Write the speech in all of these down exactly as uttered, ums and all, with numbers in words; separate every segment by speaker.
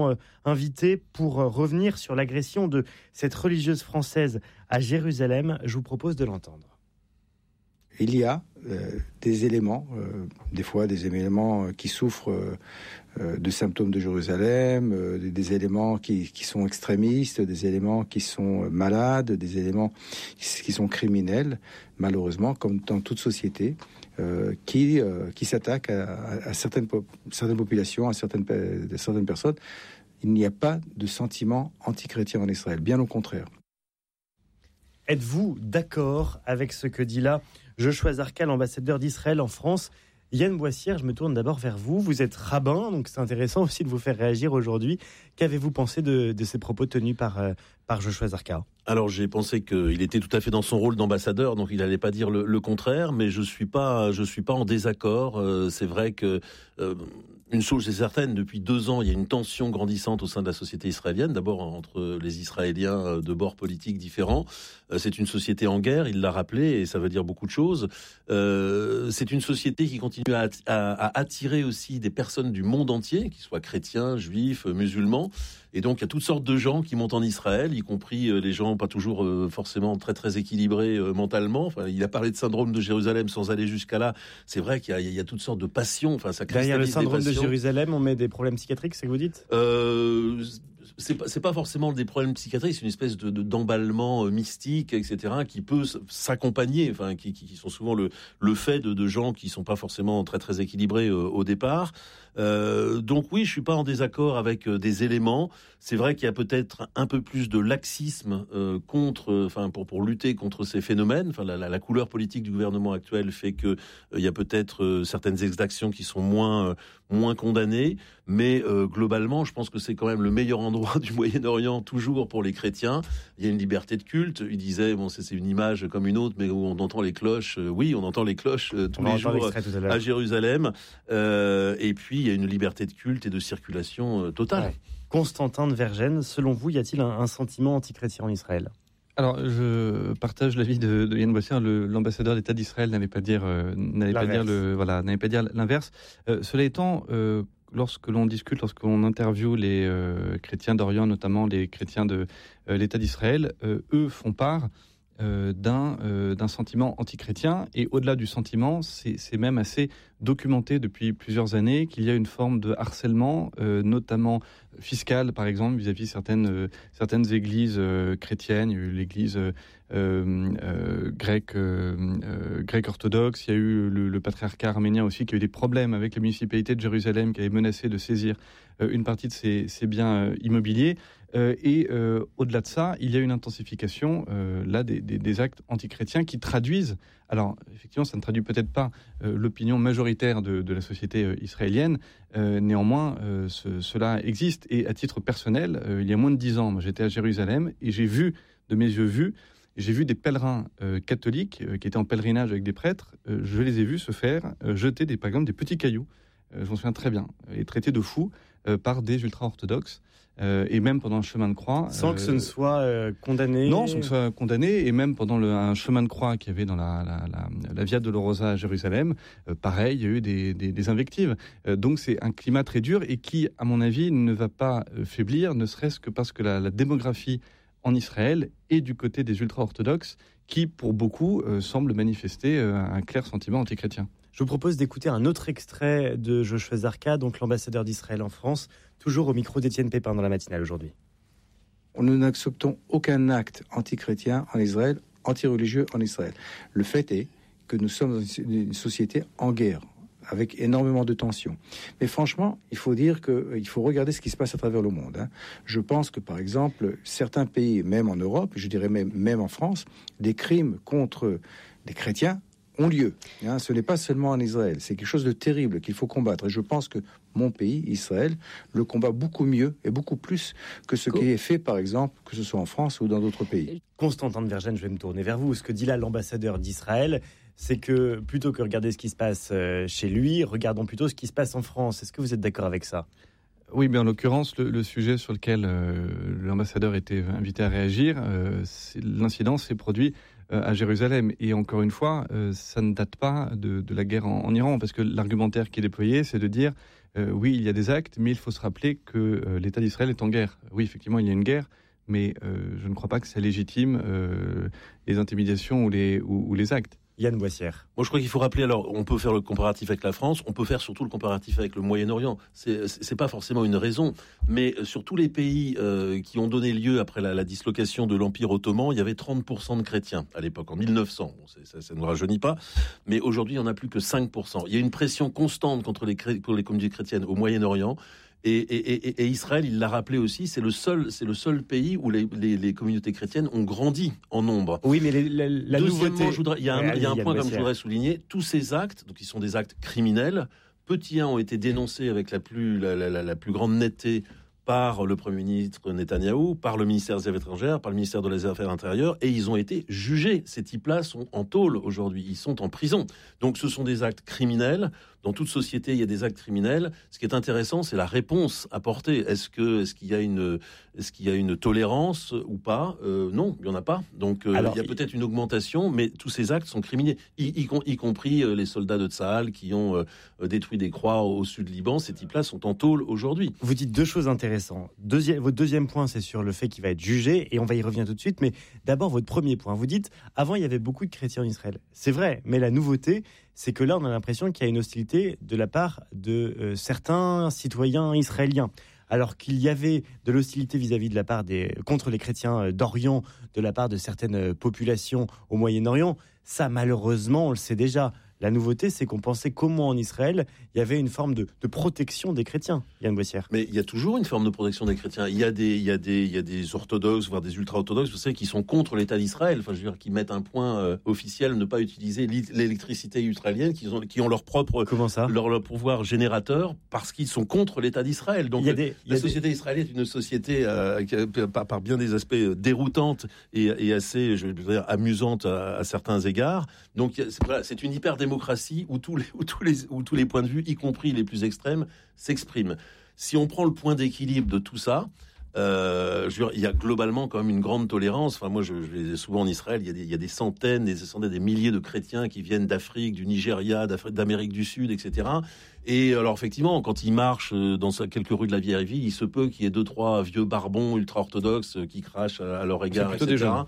Speaker 1: euh, invité pour euh, revenir sur l'agression de cette religieuse française à Jérusalem. Je vous propose de l'entendre.
Speaker 2: Il y a euh, des éléments, euh, des fois des éléments qui souffrent euh, de symptômes de Jérusalem, euh, des, des éléments qui, qui sont extrémistes, des éléments qui sont malades, des éléments qui, qui sont criminels, malheureusement, comme dans toute société, euh, qui, euh, qui s'attaquent à, à, à certaines, certaines populations, à certaines, à certaines personnes. Il n'y a pas de sentiment anti-chrétien en Israël, bien au contraire.
Speaker 1: Êtes-vous d'accord avec ce que dit là Joshua Zarka, l'ambassadeur d'Israël en France? Yann Boissière, je me tourne d'abord vers vous. Vous êtes rabbin, donc c'est intéressant aussi de vous faire réagir aujourd'hui. Qu'avez-vous pensé de, de ces propos tenus par, euh, par Joshua Zarka?
Speaker 3: Alors j'ai pensé qu'il était tout à fait dans son rôle d'ambassadeur, donc il n'allait pas dire le, le contraire, mais je suis pas, je suis pas en désaccord. Euh, c'est vrai que euh, une chose est certaine, depuis deux ans, il y a une tension grandissante au sein de la société israélienne. D'abord entre les Israéliens de bords politiques différents. Euh, c'est une société en guerre, il l'a rappelé, et ça veut dire beaucoup de choses. Euh, c'est une société qui continue à, à, à attirer aussi des personnes du monde entier, qu'ils soient chrétiens, juifs, musulmans. Et donc, il y a toutes sortes de gens qui montent en Israël, y compris euh, les gens pas toujours euh, forcément très très équilibrés euh, mentalement. Enfin, il a parlé de syndrome de Jérusalem sans aller jusqu'à là. C'est vrai qu'il y a, il y a toutes sortes de passions. Enfin, ça cristallise.
Speaker 1: Derrière le syndrome
Speaker 3: des
Speaker 1: de
Speaker 3: passions.
Speaker 1: Jérusalem, on met des problèmes psychiatriques, c'est ce que vous dites?
Speaker 3: euh, c'est pas, c'est pas forcément des problèmes psychiatriques, c'est une espèce de, de d'emballement euh, mystique, et cetera, qui peut s'accompagner, enfin, qui, qui, qui sont souvent le, le fait de, de gens qui sont pas forcément très très équilibrés euh, au départ. Euh, donc oui, je suis pas en désaccord avec euh, des éléments. C'est vrai qu'il y a peut-être un peu plus de laxisme euh, contre, euh, enfin pour pour lutter contre ces phénomènes. Enfin, la, la, la couleur politique du gouvernement actuel fait que euh, il y a peut-être euh, certaines exactions qui sont moins euh, moins condamnées, mais euh, globalement, je pense que c'est quand même le meilleur endroit du Moyen-Orient toujours pour les chrétiens. Il y a une liberté de culte. Il disait bon, c'est, c'est une image comme une autre, mais où on entend les cloches. Euh, oui, on entend les cloches euh, tous
Speaker 1: on
Speaker 3: les jours à, à Jérusalem. Euh, et puis il y a une liberté de culte et de circulation euh, totale.
Speaker 1: Ouais. Constantin de Vergennes, selon vous, y a-t-il un, un sentiment anti-chrétien en Israël?
Speaker 4: Alors, je partage l'avis de, de Yann Boissière. Le, l'ambassadeur d'État d'Israël n'allait pas dire, euh, n'allait pas dire le, voilà, n'allait pas dire l'inverse. Euh, cela étant, euh, lorsque l'on discute, lorsque l'on interviewe les euh, chrétiens d'Orient, notamment les chrétiens de euh, l'État d'Israël, euh, eux font part euh, d'un, euh, d'un sentiment anti-chrétien. Et au-delà du sentiment, c'est, c'est même assez documenté depuis plusieurs années qu'il y a une forme de harcèlement, euh, notamment fiscal, par exemple, vis-à-vis certaines euh, certaines églises euh, chrétiennes. Il y a eu l'église euh, euh, grecque euh, euh, grecque orthodoxe. Il y a eu le, le patriarcat arménien aussi qui a eu des problèmes avec la municipalité de Jérusalem, qui avait menacé de saisir euh, une partie de ses, ses biens euh, immobiliers. Euh, et euh, au-delà de ça, il y a une intensification euh, là des, des, des actes antichrétiens qui traduisent. Alors, effectivement, ça ne traduit peut-être pas euh, l'opinion majoritaire de, de la société euh, israélienne. Euh, néanmoins, euh, ce, cela existe. Et à titre personnel, euh, il y a moins de dix ans, moi, j'étais à Jérusalem et j'ai vu, de mes yeux vus, j'ai vu des pèlerins euh, catholiques euh, qui étaient en pèlerinage avec des prêtres. Euh, je les ai vus se faire euh, jeter, des, par exemple, des petits cailloux. Euh, je m'en souviens très bien. Et traités de fous euh, par des ultra-orthodoxes. Euh, et même pendant un chemin de croix...
Speaker 1: Sans euh, que ce ne soit euh, condamné...
Speaker 4: Non, sans que ce soit condamné. Et même pendant le, un chemin de croix qu'il y avait dans la, la, la, la Via Dolorosa à Jérusalem, euh, pareil, il y a eu des, des, des invectives. Euh, donc c'est un climat très dur et qui, à mon avis, ne va pas euh, faiblir, ne serait-ce que parce que la, la démographie en Israël est du côté des ultra-orthodoxes qui, pour beaucoup, euh, semblent manifester euh, un clair sentiment antichrétien.
Speaker 1: Je vous propose d'écouter un autre extrait de Joshua Zarka, donc l'ambassadeur d'Israël en France, toujours au micro d'Étienne Pépin dans la matinale aujourd'hui.
Speaker 2: Nous n'acceptons aucun acte anti-chrétien en Israël, anti-religieux en Israël. Le fait est que nous sommes une société en guerre, avec énormément de tensions. Mais franchement, il faut dire qu'il faut regarder ce qui se passe à travers le monde. Hein. Je pense que, par exemple, certains pays, même en Europe, je dirais même, même en France, des crimes contre les chrétiens ont lieu. Hein, ce n'est pas seulement en Israël. C'est quelque chose de terrible qu'il faut combattre. Et je pense que mon pays, Israël, le combat beaucoup mieux et beaucoup plus que ce qui est fait, par exemple, que ce soit en France ou dans d'autres pays.
Speaker 1: Constantin de Vergennes, je vais me tourner vers vous. Ce que dit là l'ambassadeur d'Israël, c'est que plutôt que regarder ce qui se passe chez lui, regardons plutôt ce qui se passe en France. Est-ce que vous êtes d'accord avec ça ?
Speaker 4: Oui, mais en l'occurrence, le, le sujet sur lequel euh, l'ambassadeur était invité à réagir, euh, c'est, l'incident s'est produit euh, à Jérusalem. Et encore une fois, euh, ça ne date pas de, de la guerre en, en Iran, parce que l'argumentaire qui est déployé, c'est de dire euh, oui, il y a des actes, mais il faut se rappeler que euh, l'État d'Israël est en guerre. Oui, effectivement, il y a une guerre, mais euh, je ne crois pas que ça légitime euh, les intimidations ou les, ou, ou les actes.
Speaker 1: Yann Boissière.
Speaker 3: Moi, je crois qu'il faut rappeler, alors, on peut faire le comparatif avec la France, on peut faire surtout le comparatif avec le Moyen-Orient. C'est, c'est pas forcément une raison, mais sur tous les pays euh, qui ont donné lieu après la, la dislocation de l'Empire ottoman, il y avait trente pour cent de chrétiens à l'époque, en mille neuf cents. Bon, c'est, ça, ça ne nous rajeunit pas, mais aujourd'hui, il n'y en a plus que cinq pour cent. Il y a une pression constante contre les, pour les communautés chrétiennes au Moyen-Orient. Et, et, et, et Israël, il l'a rappelé aussi, c'est le seul, c'est le seul pays où les, les, les communautés chrétiennes ont grandi en nombre.
Speaker 1: Oui, mais les, la, la nouveauté...
Speaker 3: je voudrais, il y a un, ouais, il y a un point que je voudrais souligner. Tous ces actes, donc ils sont des actes criminels, petits uns ont été dénoncés avec la plus, la, la, la, la plus grande netteté par le Premier ministre Netanyahou, par le ministère des Affaires étrangères, par le ministère des Affaires intérieures, et ils ont été jugés. Ces types-là sont en tôle aujourd'hui, ils sont en prison. Donc ce sont des actes criminels. Dans toute société, il y a des actes criminels. Ce qui est intéressant, c'est la réponse apportée. Est-ce que, est-ce qu'il y a une, est-ce qu'il y a une tolérance ou pas ? euh, Non, il y en a pas. Donc, euh, Alors, il y a peut-être une augmentation, mais tous ces actes sont criminels, y, y, y compris euh, les soldats de Tsahal qui ont euh, détruit des croix au, au sud Liban. Ces types-là sont en tôle aujourd'hui.
Speaker 1: Vous dites deux choses intéressantes. Deuxième, votre deuxième point, c'est sur le fait qu'il va être jugé, et on va y revenir tout de suite. Mais d'abord, votre premier point. Vous dites, avant, il y avait beaucoup de chrétiens en Israël. C'est vrai, mais la nouveauté, c'est que là, on a l'impression qu'il y a une hostilité de la part de euh, certains citoyens israéliens. Alors qu'il y avait de l'hostilité vis-à-vis de la part des, contre les chrétiens d'Orient, de la part de certaines populations au Moyen-Orient, ça, malheureusement, on le sait déjà. La nouveauté, c'est qu'on pensait qu'au moins en Israël, il y avait une forme de, de protection des chrétiens, Yann Boissière.
Speaker 3: Mais il y a toujours une forme de protection des chrétiens. Il y a des, il y a des, il y a des orthodoxes, voire des ultra-orthodoxes, vous savez, qui sont contre l'État d'Israël. Enfin, je veux dire, qui mettent un point euh, officiel, ne pas utiliser l'électricité israélienne, qui ont, qui ont leur propre,
Speaker 1: Comment ça
Speaker 3: leur, leur pouvoir générateur, parce qu'ils sont contre l'État d'Israël. Donc, il y a des, la société des... israélienne est une société euh, qui, par, par bien des aspects déroutante et, et assez, je veux dire, amusante à, à certains égards. Donc, c'est, voilà, c'est une hyper-démocratie où tous les, où tous les, où tous les points de vue, y compris les plus extrêmes, s'expriment. Si on prend le point d'équilibre de tout ça, euh, je veux dire, il y a globalement quand même une grande tolérance. Enfin, moi, je, je les ai souvent en Israël. Il y a des, il y a des centaines, des centaines, des milliers de chrétiens qui viennent d'Afrique, du Nigeria, d'Amérique du Sud, et cetera. Et alors, effectivement, quand ils marchent dans quelques rues de la vieille ville, il se peut qu'il y ait deux, trois vieux barbons ultra-orthodoxes qui crachent à, à leur égard, et cetera.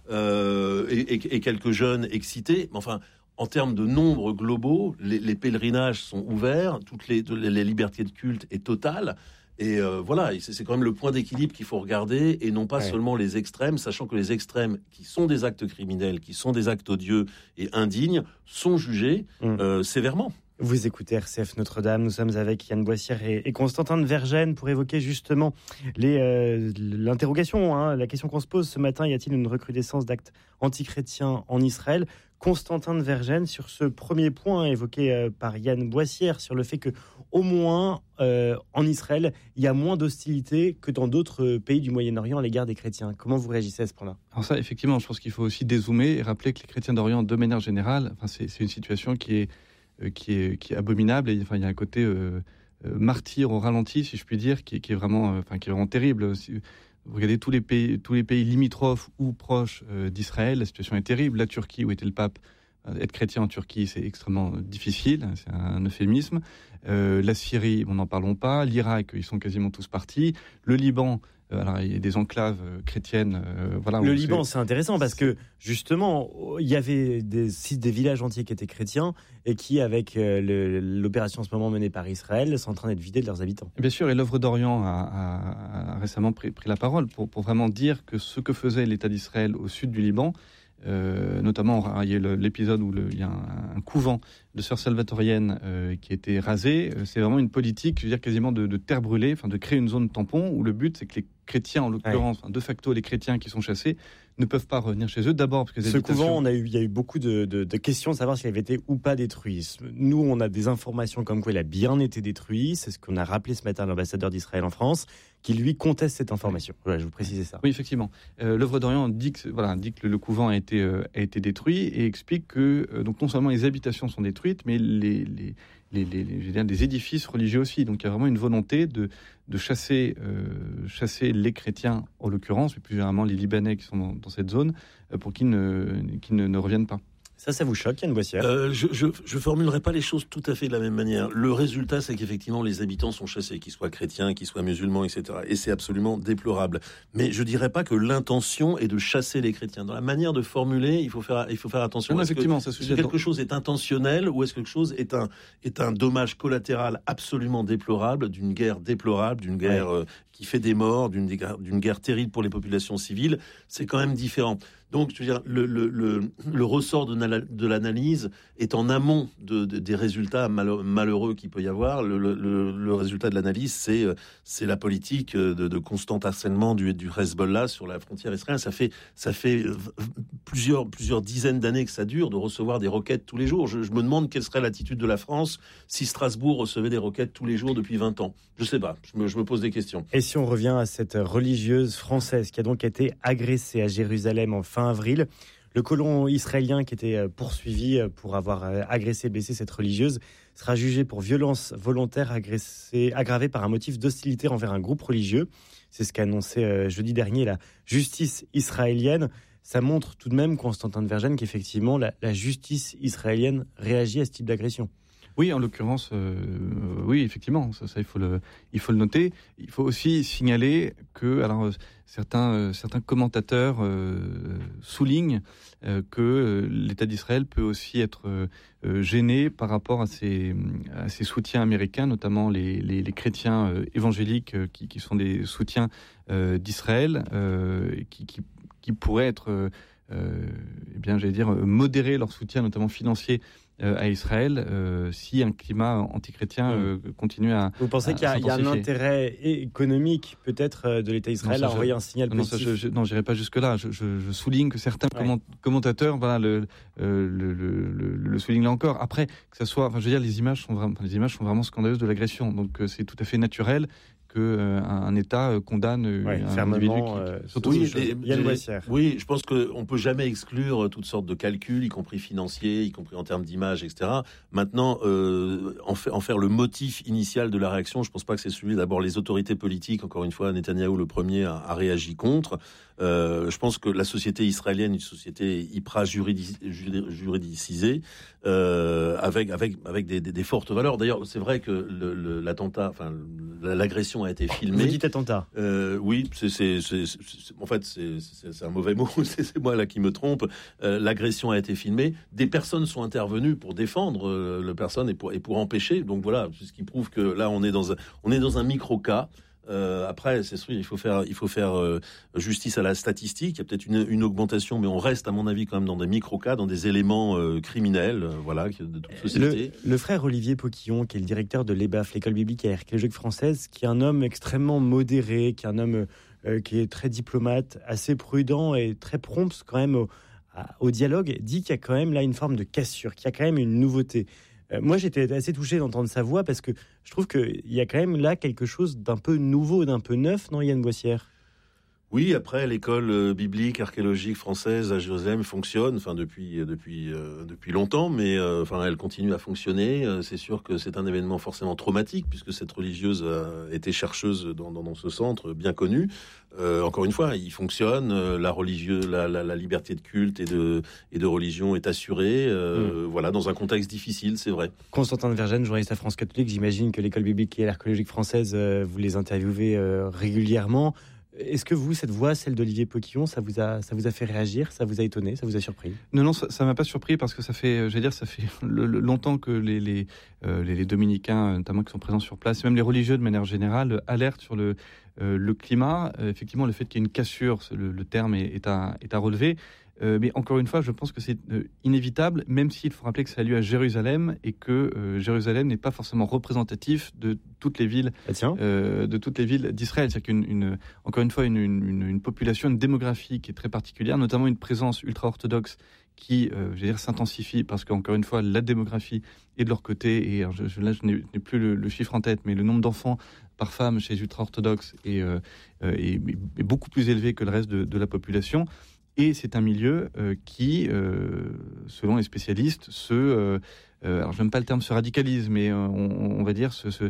Speaker 3: Euh, et, et, et quelques jeunes excités. Mais enfin, en termes de nombres globaux, les, les pèlerinages sont ouverts, toutes les, les libertés de culte est totale. Et euh, voilà, c'est, c'est quand même le point d'équilibre qu'il faut regarder, et non pas ouais. seulement les extrêmes, sachant que les extrêmes, qui sont des actes criminels, qui sont des actes odieux et indignes, sont jugés mmh. euh, sévèrement.
Speaker 1: Vous écoutez R C F Notre-Dame, nous sommes avec Yann Boissière et, et Constantin de Vergennes pour évoquer justement les, euh, l'interrogation, hein, la question qu'on se pose ce matin, y a-t-il une recrudescence d'actes antichrétiens en Israël ? Constantin de Vergennes, sur ce premier point évoqué euh, par Yann Boissière, sur le fait que au moins euh, en Israël, il y a moins d'hostilité que dans d'autres pays du Moyen-Orient à l'égard des chrétiens. Comment vous réagissez à ce point-là ?
Speaker 4: Alors ça, effectivement, je pense qu'il faut aussi dézoomer et rappeler que les chrétiens d'Orient, de manière générale, enfin, c'est, c'est une situation qui est Qui est, qui est abominable, et enfin il y a un côté euh, euh, martyr au ralenti, si je puis dire, qui, qui est vraiment, euh, enfin qui est vraiment terrible. Si vous regardez tous les pays, tous les pays limitrophes ou proches euh, d'Israël, la situation est terrible. La Turquie, où était le pape, euh, être chrétien en Turquie, c'est extrêmement difficile, c'est un euphémisme. Euh, la Syrie, bon, n'en parlons pas. L'Irak, ils sont quasiment tous partis. Le Liban. Alors, il y a des enclaves chrétiennes. Euh, voilà,
Speaker 1: le Liban, c'est... c'est intéressant parce que, justement, il y avait des, des villages entiers qui étaient chrétiens et qui, avec euh, le, l'opération en ce moment menée par Israël, sont en train d'être vidés de leurs habitants.
Speaker 4: Bien sûr, et l'œuvre d'Orient a, a, a récemment pris, pris la parole pour, pour vraiment dire que ce que faisait l'État d'Israël au sud du Liban, Euh, notamment, il y a le, l'épisode où le, il y a un, un couvent de sœurs salvatoriennes euh, qui a été rasé. C'est vraiment une politique, je veux dire, quasiment de, de terre brûlée, enfin de créer une zone tampon où le but, c'est que les chrétiens, en l'occurrence, ouais. enfin, de facto, les chrétiens qui sont chassés, ne peuvent pas revenir chez eux. D'abord parce que
Speaker 1: ce habitations... couvent, on a eu, il y a eu beaucoup de, de, de questions de savoir s'il avait été ou pas détruit. Nous, on a des informations comme quoi il a bien été détruit. C'est ce qu'on a rappelé ce matin à l'ambassadeur d'Israël en France, qui lui conteste cette information. Voilà, je vous précisais ça.
Speaker 4: Oui, effectivement. Euh, l'œuvre d'Orient dit que, voilà, dit que le, le couvent a été, euh, a été détruit et explique que euh, donc non seulement les habitations sont détruites, mais les, les, les, les, les, je veux dire, des édifices religieux aussi. Donc il y a vraiment une volonté de, de chasser euh, chasser les chrétiens, en l'occurrence, mais plus généralement les Libanais qui sont dans, dans cette zone, euh, pour qu'ils ne, qu'ils ne, ne reviennent pas.
Speaker 1: Ça, ça vous choque, Yann Boissière?
Speaker 3: euh, Je je, je formulerai pas les choses tout à fait de la même manière. Le résultat, c'est qu'effectivement, les habitants sont chassés, qu'ils soient chrétiens, qu'ils soient musulmans, et cetera. Et c'est absolument déplorable. Mais je dirais pas que l'intention est de chasser les chrétiens. Dans la manière de formuler, il faut faire, il faut faire attention.
Speaker 4: Non,
Speaker 3: est-ce
Speaker 4: effectivement,
Speaker 3: que,
Speaker 4: ça
Speaker 3: est-ce que quelque chose est intentionnel ou est-ce que quelque chose est un, est un dommage collatéral absolument déplorable, d'une guerre déplorable, d'une guerre ouais. euh, qui fait des morts, d'une, d'une guerre terrible pour les populations civiles? C'est quand même différent. Donc, je veux dire, le, le, le, le ressort de, de l'analyse est en amont de, de, des résultats malheureux qu'il peut y avoir. Le, le, le résultat de l'analyse, c'est, c'est la politique de, de constant harcèlement du, du Hezbollah sur la frontière israélienne. Ça fait, ça fait plusieurs, plusieurs dizaines d'années que ça dure de recevoir des roquettes tous les jours. Je, je me demande quelle serait l'attitude de la France si Strasbourg recevait des roquettes tous les jours depuis vingt ans. Je sais pas, je me, je me pose des questions.
Speaker 1: Et si on revient à cette religieuse française qui a donc été agressée à Jérusalem en fin avril, le colon israélien qui était poursuivi pour avoir agressé et blessé cette religieuse sera jugé pour violence volontaire agressée, aggravée par un motif d'hostilité envers un groupe religieux. C'est ce qu'a annoncé jeudi dernier la justice israélienne. Ça montre tout de même, Constantin de Vergennes, qu'effectivement la, la justice israélienne réagit à ce type d'agression.
Speaker 4: Oui, en l'occurrence, euh, oui, effectivement, ça, ça il faut le, il faut le noter. Il faut aussi signaler que, alors, euh, certains, euh, certains commentateurs euh, soulignent euh, que euh, l'État d'Israël peut aussi être euh, gêné par rapport à ses, à ses soutiens américains, notamment les, les, les chrétiens euh, évangéliques euh, qui, qui sont des soutiens euh, d'Israël, euh, qui, qui, qui pourraient être, euh, euh, eh bien, j'allais dire, modérer leur soutien, notamment financier, à Israël, euh, si un climat antichrétien euh, continue à.
Speaker 1: Vous pensez à, qu'il y a, il y a un intérêt économique peut-être de l'État d'Israël non, à envoyer je, un signal
Speaker 4: non,
Speaker 1: positif?
Speaker 4: Non, ça, je, je, non, j'irai pas jusque là. Je, je, je souligne que certains ouais. commentateurs, voilà, le, euh, le, le, le, le soulignent là encore. Après, que ça soit, enfin, je veux dire, les images sont vraiment, les images sont vraiment scandaleuses de l'agression. Donc, euh, c'est tout à fait naturel que euh, un État condamne
Speaker 1: ouais,
Speaker 4: un
Speaker 1: fermement.
Speaker 4: Individu qui,
Speaker 1: euh,
Speaker 4: surtout
Speaker 3: oui, les,
Speaker 1: Yann Boissière.
Speaker 3: Oui, je pense qu'on peut jamais exclure toutes sortes de calculs, y compris financiers, y compris en termes d'image, et cetera. Maintenant, euh, en, fait, en faire le motif initial de la réaction, je pense pas que c'est celui d'abord les autorités politiques. Encore une fois, Netanyahou le premier a, a réagi contre. Euh, je pense que la société israélienne, une société hyper juridic, juridicisée, euh, avec avec avec des, des, des fortes valeurs. D'ailleurs, c'est vrai que le, le, l'attentat, enfin l'agression a été filmée.
Speaker 1: Vous dites attentat.
Speaker 3: Euh, oui, c'est, c'est, c'est, c'est, en fait c'est, c'est, c'est un mauvais mot. c'est, c'est moi là qui me trompe. Euh, l'agression a été filmée. Des personnes sont intervenues pour défendre euh, le personne et pour et pour empêcher. Donc voilà, c'est ce qui prouve que là on est dans un on est dans un micro cas. Euh, après, c'est sûr, il faut faire, il faut faire euh, justice à la statistique. Il y a peut-être une, une augmentation, mais on reste, à mon avis, quand même dans des micro-cas, dans des éléments euh, criminels, euh, voilà, de toute société.
Speaker 1: Le, le frère Olivier Poquillon, qui est le directeur de l'E B A F, l'école biblique et archéologique française, qui est un homme extrêmement modéré, qui est un homme euh, qui est très diplomate, assez prudent et très prompt quand même au, à, au dialogue, dit qu'il y a quand même là une forme de cassure, qu'il y a quand même une nouveauté. Moi, j'étais assez touché d'entendre sa voix parce que je trouve qu'il y a quand même là quelque chose d'un peu nouveau, d'un peu neuf, non, Yann Boissière?
Speaker 3: Oui, après, l'école biblique, archéologique française à Jérusalem fonctionne, enfin depuis depuis euh, depuis longtemps, mais euh, enfin elle continue à fonctionner. C'est sûr que c'est un événement forcément traumatique puisque cette religieuse a été chercheuse dans dans, dans ce centre bien connu. Euh, encore une fois, il fonctionne. La religieuse, la, la, la liberté de culte et de et de religion est assurée. Euh, mmh. Voilà, dans un contexte difficile, c'est vrai.
Speaker 1: Constantin de Vergennes, journaliste à France Catholique, j'imagine que l'école biblique et archéologique française, euh, vous les interviewez euh, régulièrement. Est-ce que vous, cette voix, celle d'Olivier Poquillon, ça vous a, ça vous a fait réagir, ça vous a étonné, ça vous a surpris?
Speaker 4: Non, non, ça, ça m'a pas surpris parce que ça fait, j'allais dire, ça fait le, le, longtemps que les, les, euh, les, les dominicains, notamment qui sont présents sur place, même les religieux de manière générale, alertent sur le, euh, le climat. Euh, effectivement, le fait qu'il y ait une cassure, le, le terme est, est, à, est à relever. Euh, mais encore une fois, je pense que c'est euh, inévitable, même s'il faut rappeler que ça a lieu à Jérusalem et que euh, Jérusalem n'est pas forcément représentatif de toutes les villes,
Speaker 1: ah
Speaker 4: euh, de toutes les villes d'Israël. C'est-à-dire qu'une, une, encore une fois, une, une, une population, une démographie qui est très particulière, notamment une présence ultra-orthodoxe qui, euh, je veux dire, s'intensifie parce qu'encore une fois, la démographie est de leur côté. Et alors, je, je, là, je n'ai, n'ai plus le, le chiffre en tête, mais le nombre d'enfants par femme chez les ultra-orthodoxes est, euh, est, est beaucoup plus élevé que le reste de, de la population. Et c'est un milieu euh, qui, euh, selon les spécialistes, se, euh, euh, alors j'aime pas le terme se radicalise, mais euh, on, on va dire se, se,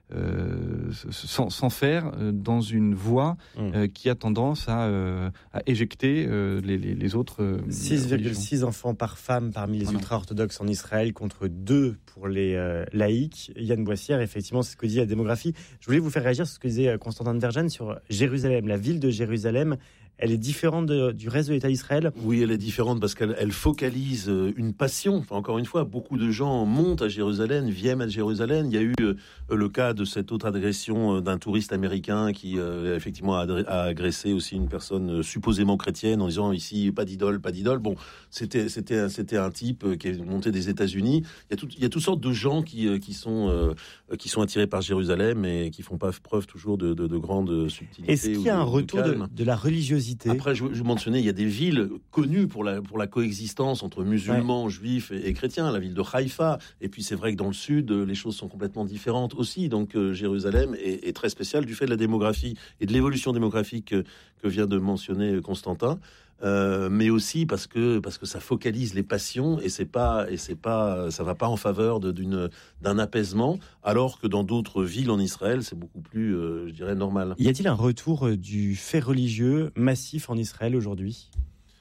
Speaker 4: euh, sans, sans faire euh, dans une voie euh, qui a tendance à, euh, à éjecter euh, les, les, les autres euh,
Speaker 1: six virgule six enfants par femme parmi les
Speaker 4: voilà.
Speaker 1: ultra-orthodoxes en Israël contre deux pour les euh, laïcs. Yann Boissière, effectivement, c'est ce que dit la démographie. Je voulais vous faire réagir sur ce que disait Constantin de Vergennes sur Jérusalem. La ville de Jérusalem, elle est différente de, du reste de l'État d'Israël ?
Speaker 3: Oui, elle est différente parce qu'elle elle focalise une passion. Enfin, encore une fois, beaucoup de gens montent à Jérusalem, viennent à Jérusalem. Il y a eu euh, le cas de cette autre agression euh, d'un touriste américain qui euh, effectivement a, a agressé aussi une personne euh, supposément chrétienne en disant ici pas d'idole, pas d'idole. Bon, c'était c'était c'était un type euh, qui est monté des États-Unis. Il y a tout, il y a toutes sortes de gens qui euh, qui sont euh, qui sont attirés par Jérusalem et qui font pas preuve toujours de, de, de grande subtilité.
Speaker 1: Est-ce qu'il y a un retour de, de la religiosité ?
Speaker 3: Après, je, je mentionnais, il y a des villes connues pour la, pour la coexistence entre musulmans, ouais. juifs et, et chrétiens. La ville de Haïfa. Et puis, c'est vrai que dans le sud, les choses sont complètement différentes aussi. Donc, euh, Jérusalem est, est très spéciale du fait de la démographie et de l'évolution démographique que, que vient de mentionner Constantin. Euh, mais aussi parce que parce que ça focalise les passions et c'est pas et c'est pas ça va pas en faveur de, d'une d'un apaisement, alors que dans d'autres villes en Israël c'est beaucoup plus euh, je dirais normal.
Speaker 1: Y a-t-il un retour du fait religieux massif en Israël aujourd'hui ?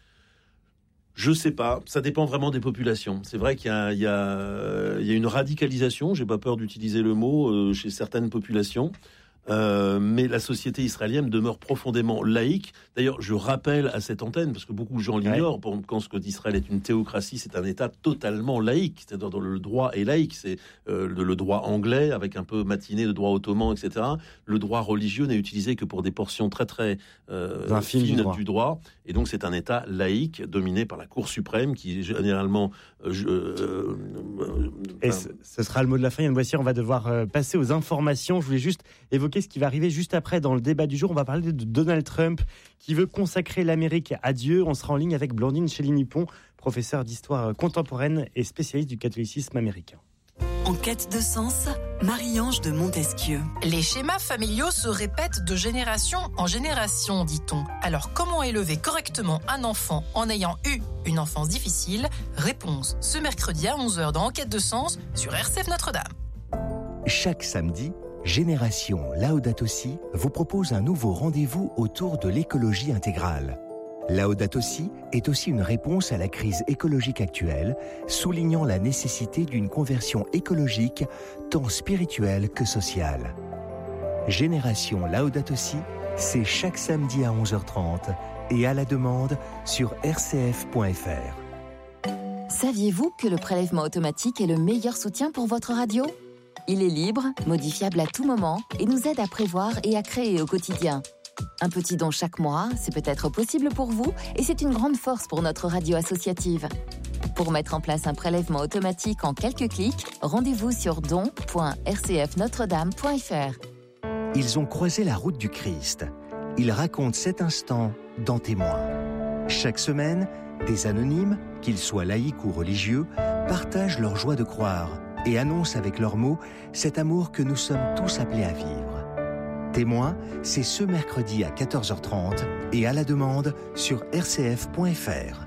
Speaker 3: Je sais pas, ça dépend vraiment des populations. C'est vrai qu'il y a il y a il y a une radicalisation, j'ai pas peur d'utiliser le mot, euh, chez certaines populations. Euh, mais la société israélienne demeure profondément laïque. D'ailleurs, je rappelle à cette antenne, parce que beaucoup de gens l'ignorent, ouais. Quand ce que d'Israël est une théocratie, c'est un État totalement laïque. C'est-à-dire dans le droit est laïque. C'est euh, le, le droit anglais, avec un peu matiné de droit ottoman, et cetera. Le droit religieux n'est utilisé que pour des portions très très euh, fines du droit. du droit. Et donc c'est un État laïque, dominé par la Cour suprême, qui généralement... Euh, euh,
Speaker 1: euh, Et ce, ce sera le mot de la fin, Yann Boissière. On va devoir euh, passer aux informations. Je voulais juste évoquer ce qui va arriver juste après dans le débat du jour. On va parler de Donald Trump qui veut consacrer l'Amérique à Dieu. On sera en ligne avec Blandine Chély-Nippon, professeure d'histoire contemporaine et spécialiste du catholicisme américain.
Speaker 5: En quête de sens, Marie-Ange de Montesquieu.
Speaker 6: Les schémas familiaux se répètent de génération en génération, dit-on. Alors comment élever correctement un enfant en ayant eu une enfance difficile ? Réponse ce mercredi à onze heures dans En quête de sens sur R C F Notre-Dame.
Speaker 7: Chaque samedi, Génération Laudato Si vous propose un nouveau rendez-vous autour de l'écologie intégrale. Laudato Si est aussi une réponse à la crise écologique actuelle, soulignant la nécessité d'une conversion écologique tant spirituelle que sociale. Génération Laudato Si, c'est chaque samedi à onze heures trente et à la demande sur r c f point f r.
Speaker 8: Saviez-vous que le prélèvement automatique est le meilleur soutien pour votre radio ? Il est libre, modifiable à tout moment et nous aide à prévoir et à créer au quotidien. Un petit don chaque mois, c'est peut-être possible pour vous et c'est une grande force pour notre radio associative. Pour mettre en place un prélèvement automatique en quelques clics, rendez-vous sur don point r c f notre dame point f r.
Speaker 7: Ils ont croisé la route du Christ. Ils racontent cet instant dans Témoins. Chaque semaine, des anonymes, qu'ils soient laïcs ou religieux, partagent leur joie de croire et annoncent avec leurs mots cet amour que nous sommes tous appelés à vivre. Témoins, c'est ce mercredi à quatorze heures trente et à la demande sur r c f point f r.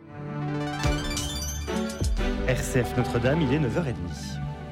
Speaker 1: R C F Notre-Dame, il est neuf heures trente.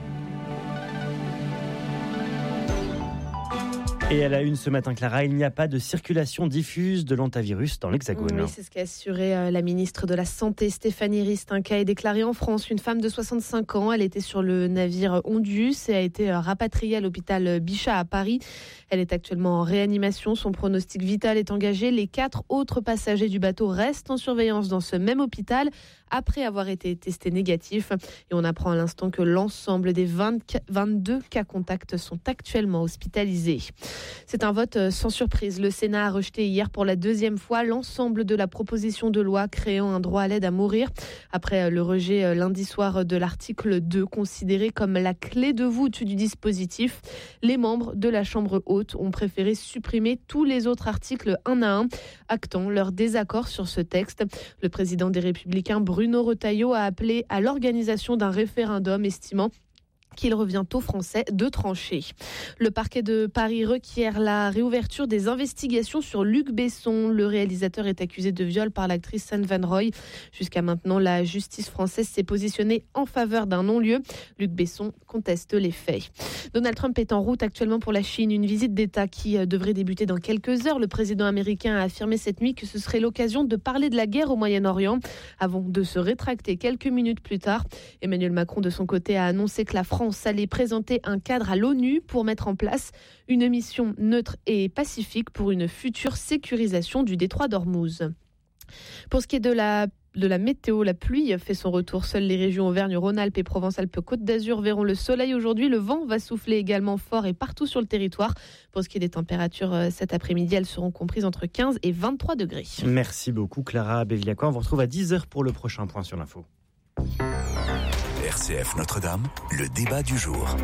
Speaker 1: Et à la une ce matin, Clara, il n'y a pas de circulation diffuse de l'hantavirus dans l'Hexagone.
Speaker 9: Oui, c'est ce qu'a assuré la ministre de la Santé, Stéphanie Rist. Un cas est déclaré en France. Une femme de soixante-cinq ans, elle était sur le navire Ondius et a été rapatriée à l'hôpital Bichat à Paris. Elle est actuellement en réanimation. Son pronostic vital est engagé. Les quatre autres passagers du bateau restent en surveillance dans ce même hôpital après avoir été testés négatifs. Et on apprend à l'instant que l'ensemble des vingt, vingt-deux cas contacts sont actuellement hospitalisés. C'est un vote sans surprise. Le Sénat a rejeté hier pour la deuxième fois l'ensemble de la proposition de loi créant un droit à l'aide à mourir. Après le rejet lundi soir de l'article deux, considéré comme la clé de voûte du dispositif, les membres de la Chambre haute ont préféré supprimer tous les autres articles un à un, actant leur désaccord sur ce texte. Le président des Républicains, Bruno Retailleau, a appelé à l'organisation d'un référendum, estimant qu'il revient aux Français de trancher. Le parquet de Paris requiert la réouverture des investigations sur Luc Besson. Le réalisateur est accusé de viol par l'actrice Anne Van Roy. Jusqu'à maintenant, la justice française s'est positionnée en faveur d'un non-lieu. Luc Besson conteste les faits. Donald Trump est en route actuellement pour la Chine. Une visite d'État qui devrait débuter dans quelques heures. Le président américain a affirmé cette nuit que ce serait l'occasion de parler de la guerre au Moyen-Orient avant de se rétracter quelques minutes plus tard. Emmanuel Macron, de son côté, a annoncé que la France allait présenter un cadre à l'ONU pour mettre en place une mission neutre et pacifique pour une future sécurisation du détroit d'Ormuz. Pour ce qui est de la De la météo, la pluie fait son retour. Seules les régions Auvergne-Rhône-Alpes et Provence-Alpes-Côte d'Azur verront le soleil aujourd'hui. Le vent va souffler également fort et partout sur le territoire. Pour ce qui est des températures cet après-midi, elles seront comprises entre quinze et vingt-trois degrés.
Speaker 1: Merci beaucoup Clara Bevilacqua. On vous retrouve à dix heures pour le prochain point sur l'info.
Speaker 10: R C F Notre-Dame, le débat du jour.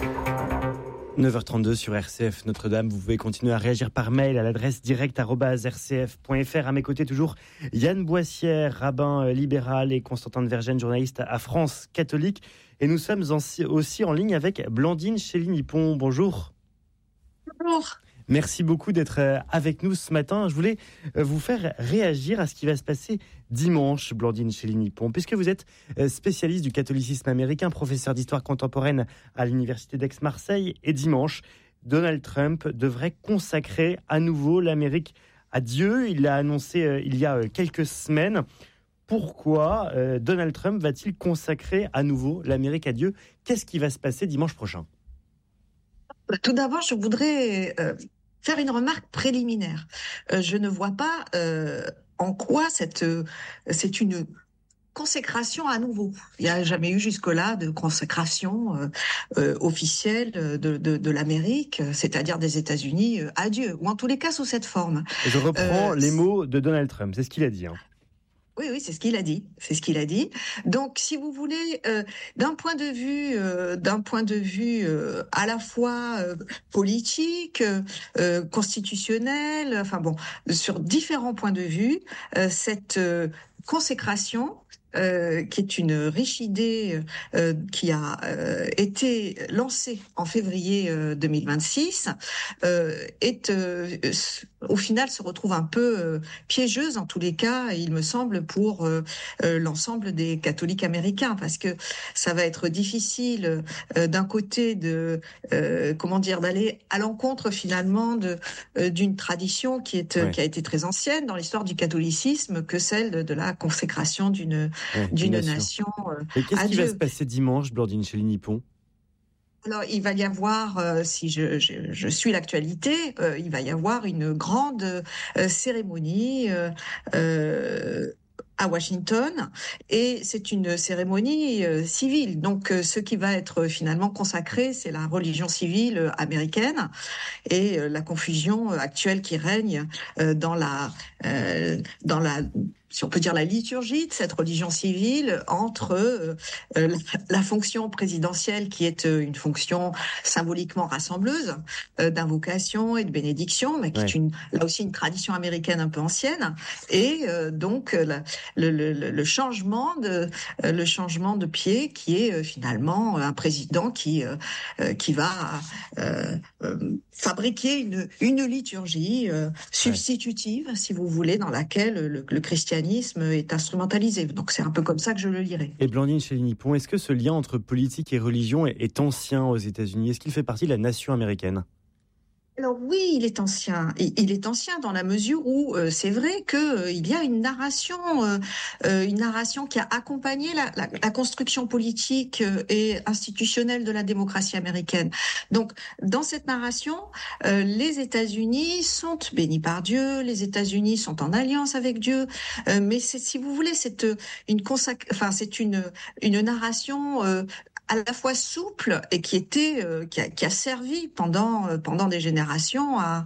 Speaker 1: neuf heures trente-deux sur R C F Notre-Dame. Vous pouvez continuer à réagir par mail à l'adresse direct arobase r c f point f r. À mes côtés, toujours Yann Boissière, rabbin libéral, et Constantin de Vergennes, journaliste à France Catholique. Et nous sommes aussi en ligne avec Blandine Chély-Nippon. Bonjour.
Speaker 11: Bonjour.
Speaker 1: Merci beaucoup d'être avec nous ce matin. Je voulais vous faire réagir à ce qui va se passer dimanche, Blandine Chély-Nippon, puisque vous êtes spécialiste du catholicisme américain, professeur d'histoire contemporaine à l'université d'Aix-Marseille. Et dimanche, Donald Trump devrait consacrer à nouveau l'Amérique à Dieu. Il l'a annoncé euh, il y a quelques semaines. Pourquoi euh, Donald Trump va-t-il consacrer à nouveau l'Amérique à Dieu ? Qu'est-ce qui va se passer dimanche prochain ?
Speaker 11: Tout d'abord, je voudrais euh, faire une remarque préliminaire. Euh, je ne vois pas euh, en quoi cette, euh, c'est une consécration à nouveau. Il n'y a jamais eu jusque-là de consécration euh, euh, officielle de, de, de l'Amérique, c'est-à-dire des États-Unis, euh, à Dieu, ou en tous les cas sous cette forme.
Speaker 1: Je reprends euh, les mots de Donald Trump, c'est ce qu'il a dit. Hein.
Speaker 11: Oui, oui, c'est ce qu'il a dit. C'est ce qu'il a dit. Donc, si vous voulez, euh, d'un point de vue, euh, d'un point de vue euh, à la fois euh, politique, euh, constitutionnel, enfin bon, sur différents points de vue, euh, cette euh, consécration. Euh, qui est une riche idée euh, qui a euh, été lancée en février euh, deux mille vingt-six, euh, est euh, au final se retrouve un peu euh, piégeuse en tous les cas, il me semble, pour euh, euh, l'ensemble des catholiques américains, parce que ça va être difficile euh, d'un côté de euh, comment dire d'aller à l'encontre finalement de euh, d'une tradition qui est ouais. qui a été très ancienne dans l'histoire du catholicisme, que celle de, de la consécration d'une Ouais, d'une nation. nation euh,
Speaker 1: Et qu'est-ce qui Dieu. va se passer dimanche, Blandine Chély-Nippon ?
Speaker 11: Alors, il va y avoir, euh, si je, je, je suis l'actualité, euh, il va y avoir une grande euh, cérémonie euh, euh, à Washington, et c'est une cérémonie euh, civile. Donc, euh, ce qui va être finalement consacré, c'est la religion civile américaine et euh, la confusion actuelle qui règne euh, dans la euh, dans la si on peut dire la liturgie de cette religion civile entre euh, la, la fonction présidentielle qui est euh, une fonction symboliquement rassembleuse euh, d'invocation et de bénédiction, mais qui ouais. est une, là aussi une tradition américaine un peu ancienne, et euh, donc la, le, le, le changement de euh, le changement de pied qui est euh, finalement un président qui euh, euh, qui va euh, euh, fabriquer une une liturgie euh, substitutive, ouais. si vous voulez, dans laquelle le, le christianisme est instrumentalisé. Donc c'est un peu comme ça que je le lirai.
Speaker 1: Et Blandine Chély-Nippon, est-ce que ce lien entre politique et religion est, est ancien aux États-Unis ? Est-ce qu'il fait partie de la nation américaine ?
Speaker 11: Alors oui, il est ancien. Il est ancien dans la mesure où euh, c'est vrai que euh, il y a une narration, euh, euh, une narration qui a accompagné la, la, la construction politique euh, et institutionnelle de la démocratie américaine. Donc, dans cette narration, euh, les États-Unis sont bénis par Dieu, les États-Unis sont en alliance avec Dieu, euh, mais c'est, si vous voulez, c'est une consac... enfin, c'est une une narration. Euh, à la fois souple et qui était euh, qui, a, qui a servi pendant euh, pendant des générations à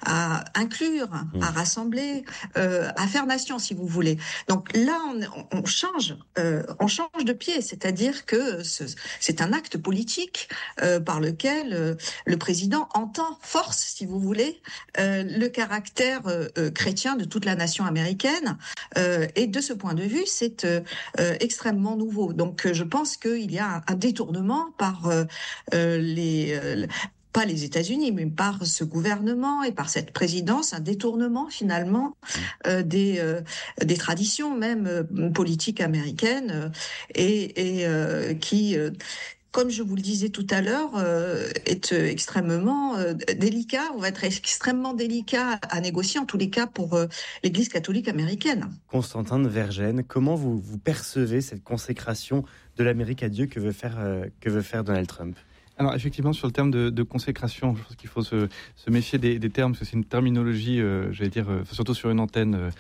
Speaker 11: à inclure, mmh. à rassembler, euh, à faire nation, si vous voulez. Donc là, on, on change, euh, on change de pied, c'est-à-dire que ce, c'est un acte politique euh, par lequel euh, le président entend, force, si vous voulez, euh, le caractère euh, chrétien de toute la nation américaine. Euh, et de ce point de vue, c'est euh, euh, extrêmement nouveau. Donc, je pense qu'il y a un, un détournement par euh, euh, les... Euh, pas les États-Unis, mais par ce gouvernement et par cette présidence, un détournement finalement euh, des euh, des traditions même euh, politiques américaines euh, et, et euh, qui euh, comme je vous le disais tout à l'heure, euh, est euh, extrêmement euh, délicat, on va être extrêmement délicat à négocier, en tous les cas pour euh, l'Église catholique américaine.
Speaker 1: Constantin de Vergennes, comment vous, vous percevez cette consécration de l'Amérique à Dieu que veut faire, euh, que veut faire Donald Trump ?
Speaker 4: Alors effectivement, sur le terme de, de consécration, je pense qu'il faut se, se méfier des, des termes, parce que c'est une terminologie, euh, j'allais dire, euh, surtout sur une antenne euh,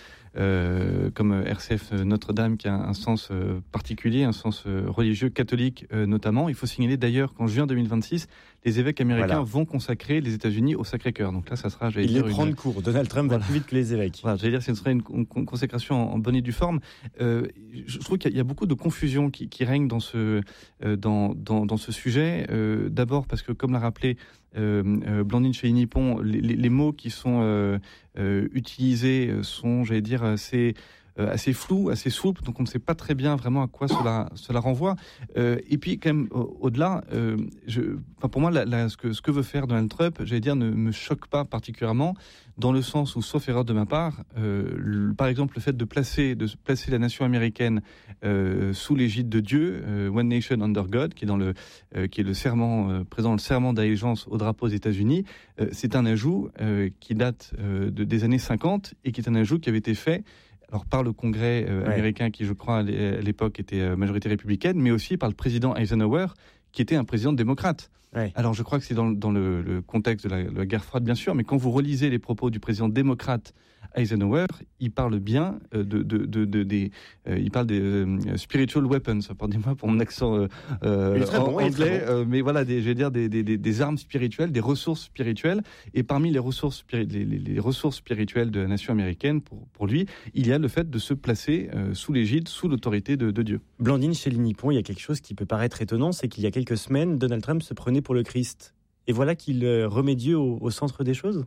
Speaker 4: euh, comme R C F Notre-Dame, qui a un sens euh, particulier, un sens euh, religieux, catholique euh, notamment. Il faut signaler d'ailleurs qu'en juin deux mille vingt-six, les évêques américains voilà. vont consacrer les États-Unis au Sacré-Cœur. Donc là, ça sera, j'allais
Speaker 1: Il
Speaker 4: dire,
Speaker 1: les prend
Speaker 4: une...
Speaker 1: de court. Donald Trump voilà. va plus vite que les évêques.
Speaker 4: Voilà, j'allais dire, ce sera une, une consécration en, en bonne et due forme. Euh, je trouve qu'il y a, il y a beaucoup de confusion qui, qui règne dans ce, euh, dans, dans, dans ce sujet. Euh, d'abord parce que, comme l'a rappelé euh, euh, Blandine Chély-Nippon, les, les, les mots qui sont euh, euh, utilisés sont, j'allais dire, assez... assez flou, assez souple, donc on ne sait pas très bien vraiment à quoi cela, cela renvoie. Euh, et puis, quand même, au, au-delà, euh, je, enfin pour moi, la, la, ce, que, ce que veut faire Donald Trump, j'allais dire, ne me choque pas particulièrement, dans le sens où, sauf erreur de ma part, euh, le, par exemple, le fait de placer, de placer la nation américaine euh, sous l'égide de Dieu, euh, One Nation Under God, qui est, dans le, euh, qui est le serment, euh, présent le serment d'allégeance au drapeau aux États-Unis, euh, c'est un ajout euh, qui date euh, de, des années cinquante et qui est un ajout qui avait été fait alors par le Congrès euh, ouais. américain, qui je crois à l'époque était euh, majorité républicaine, mais aussi par le président Eisenhower, qui était un président démocrate. Ouais. Alors je crois que c'est dans, dans le, le contexte de la, de la guerre froide, bien sûr, mais quand vous relisez les propos du président démocrate Eisenhower, il parle bien de, de, de, de des, euh, il parle des euh, spiritual weapons. Pardonnez-moi pour mon accent euh, euh, bon, anglais, bon. euh, mais voilà, des, je vais dire des, des, des armes spirituelles, des ressources spirituelles. Et parmi les ressources, les, les, les ressources spirituelles de la nation américaine, pour, pour lui, il y a le fait de se placer euh, sous l'égide, sous l'autorité de, de Dieu.
Speaker 1: Blandine Chély-Nippon, il y a quelque chose qui peut paraître étonnant, c'est qu'il y a quelques semaines, Donald Trump se prenait pour le Christ. Et voilà qu'il remet Dieu au, au centre des choses.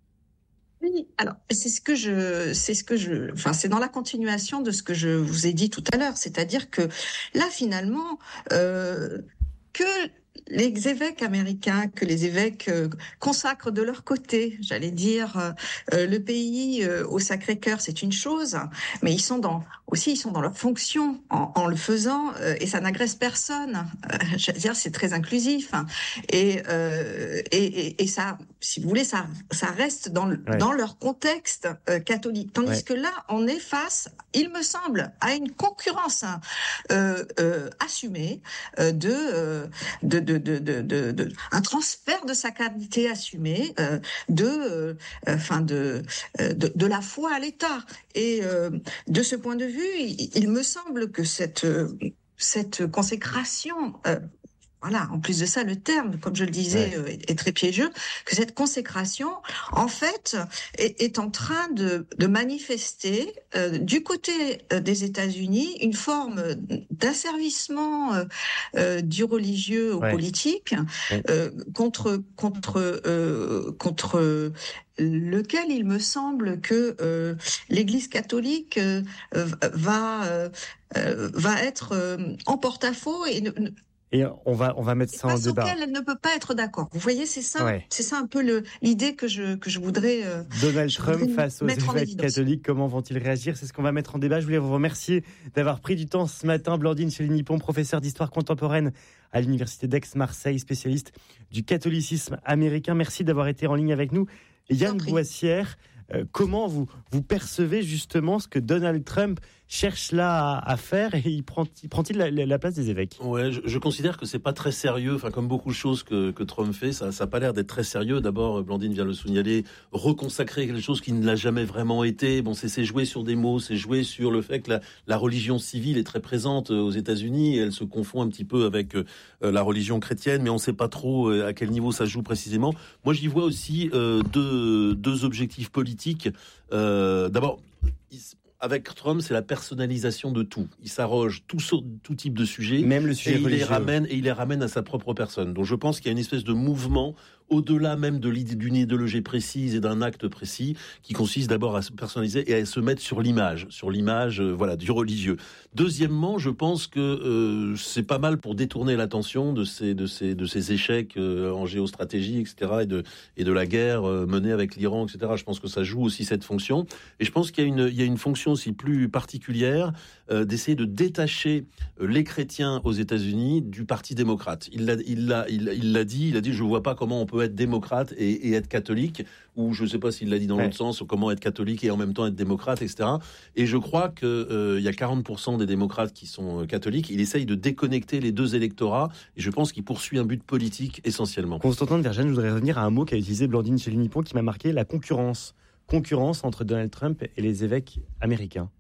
Speaker 11: Oui, alors c'est ce que je, c'est ce que je, enfin c'est dans la continuation de ce que je vous ai dit tout à l'heure, c'est-à-dire que là finalement euh, que les évêques américains, que les évêques euh, consacrent de leur côté, j'allais dire, euh, le pays euh, au Sacré-Cœur, c'est une chose, mais ils sont dans aussi ils sont dans leur fonction en, en le faisant euh, et ça n'agresse personne. Euh, j'allais dire, c'est très inclusif hein, et, euh, et, et et ça, si vous voulez, ça ça reste dans le, ouais. dans leur contexte euh, catholique. Tandis ouais. que là, on est face, il me semble, à une concurrence hein, euh, euh, assumée euh, de, euh, de De, de, de, de, de, un transfert de sacralité assumé, euh, de, euh, enfin de, de, de la foi à l'État. Et euh, de ce point de vue, il, il me semble que cette, cette consécration, euh, voilà, en plus de ça, le terme, comme je le disais, ouais. est, est très piégeux, que cette consécration, en fait, est, est en train de, de manifester euh, du côté euh, des États-Unis une forme d'asservissement euh, euh, du religieux au ouais. politique ouais. Euh, contre contre euh, contre lequel il me semble que euh, l'Église catholique euh, va euh, va être euh, en porte-à-faux et ne,
Speaker 1: Et on va, on va mettre ça en débat.
Speaker 11: Face auquel elle ne peut pas être d'accord. Vous voyez, c'est ça, ouais. c'est ça un peu le, l'idée que je, que je voudrais. Euh,
Speaker 1: Donald
Speaker 11: je
Speaker 1: Trump
Speaker 11: voudrais
Speaker 1: face aux évêques catholiques, comment vont-ils réagir ? C'est ce qu'on va mettre en débat. Je voulais vous remercier d'avoir pris du temps ce matin. Blandine Chély-Nippon, professeure d'histoire contemporaine à l'université d'Aix-Marseille, spécialiste du catholicisme américain. Merci d'avoir été en ligne avec nous. Et Yann Boissière, euh, comment vous, vous percevez justement ce que Donald Trump cherche là à, à faire et il prend, il prend-il la, la place des évêques ?
Speaker 3: Ouais, je, je considère que c'est pas très sérieux. Enfin, comme beaucoup de choses que, que Trump fait, ça, ça a pas l'air d'être très sérieux. D'abord, Blandine vient le signaler, reconsacrer quelque chose qui ne l'a jamais vraiment été. Bon, c'est, c'est jouer sur des mots, c'est jouer sur le fait que la, la religion civile est très présente aux États-Unis et elle se confond un petit peu avec euh, la religion chrétienne, mais on sait pas trop euh, à quel niveau ça se joue précisément. Moi, j'y vois aussi euh, deux, deux objectifs politiques. Euh, d'abord, il, avec Trump, c'est la personnalisation de tout. Il s'arroge tout, tout type de sujets,
Speaker 1: même le sujet
Speaker 3: et il
Speaker 1: religieux.
Speaker 3: les ramène et il les ramène à sa propre personne. Donc je pense qu'il y a une espèce de mouvement au-delà même de l'idée d'une idéologie précise et d'un acte précis, qui consiste d'abord à se personnaliser et à se mettre sur l'image, sur l'image, euh, voilà, du religieux. Deuxièmement, je pense que euh, c'est pas mal pour détourner l'attention de ces, de ces, de ces échecs euh, en géostratégie, et cetera, et de, et de la guerre euh, menée avec l'Iran, et cetera. Je pense que ça joue aussi cette fonction. Et je pense qu'il y a une, il y a une fonction aussi plus particulière euh, d'essayer de détacher euh, les chrétiens aux États-Unis du Parti démocrate. Il l'a, il l'a, il, il l'a dit. Il a dit, je vois pas comment on peut être démocrate et, et être catholique, ou je sais pas s'il l'a dit dans ouais. l'autre sens, ou comment être catholique et en même temps être démocrate, et cetera. Et je crois que euh, il y a quarante pour cent des démocrates qui sont euh, catholiques. Il essaye de déconnecter les deux électorats, et je pense qu'il poursuit un but politique essentiellement.
Speaker 1: Constantin de Vergennes, je voudrais revenir à un mot qu'a utilisé Blandine Chély-Nippon qui m'a marqué, la concurrence. Concurrence entre Donald Trump et les évêques américains.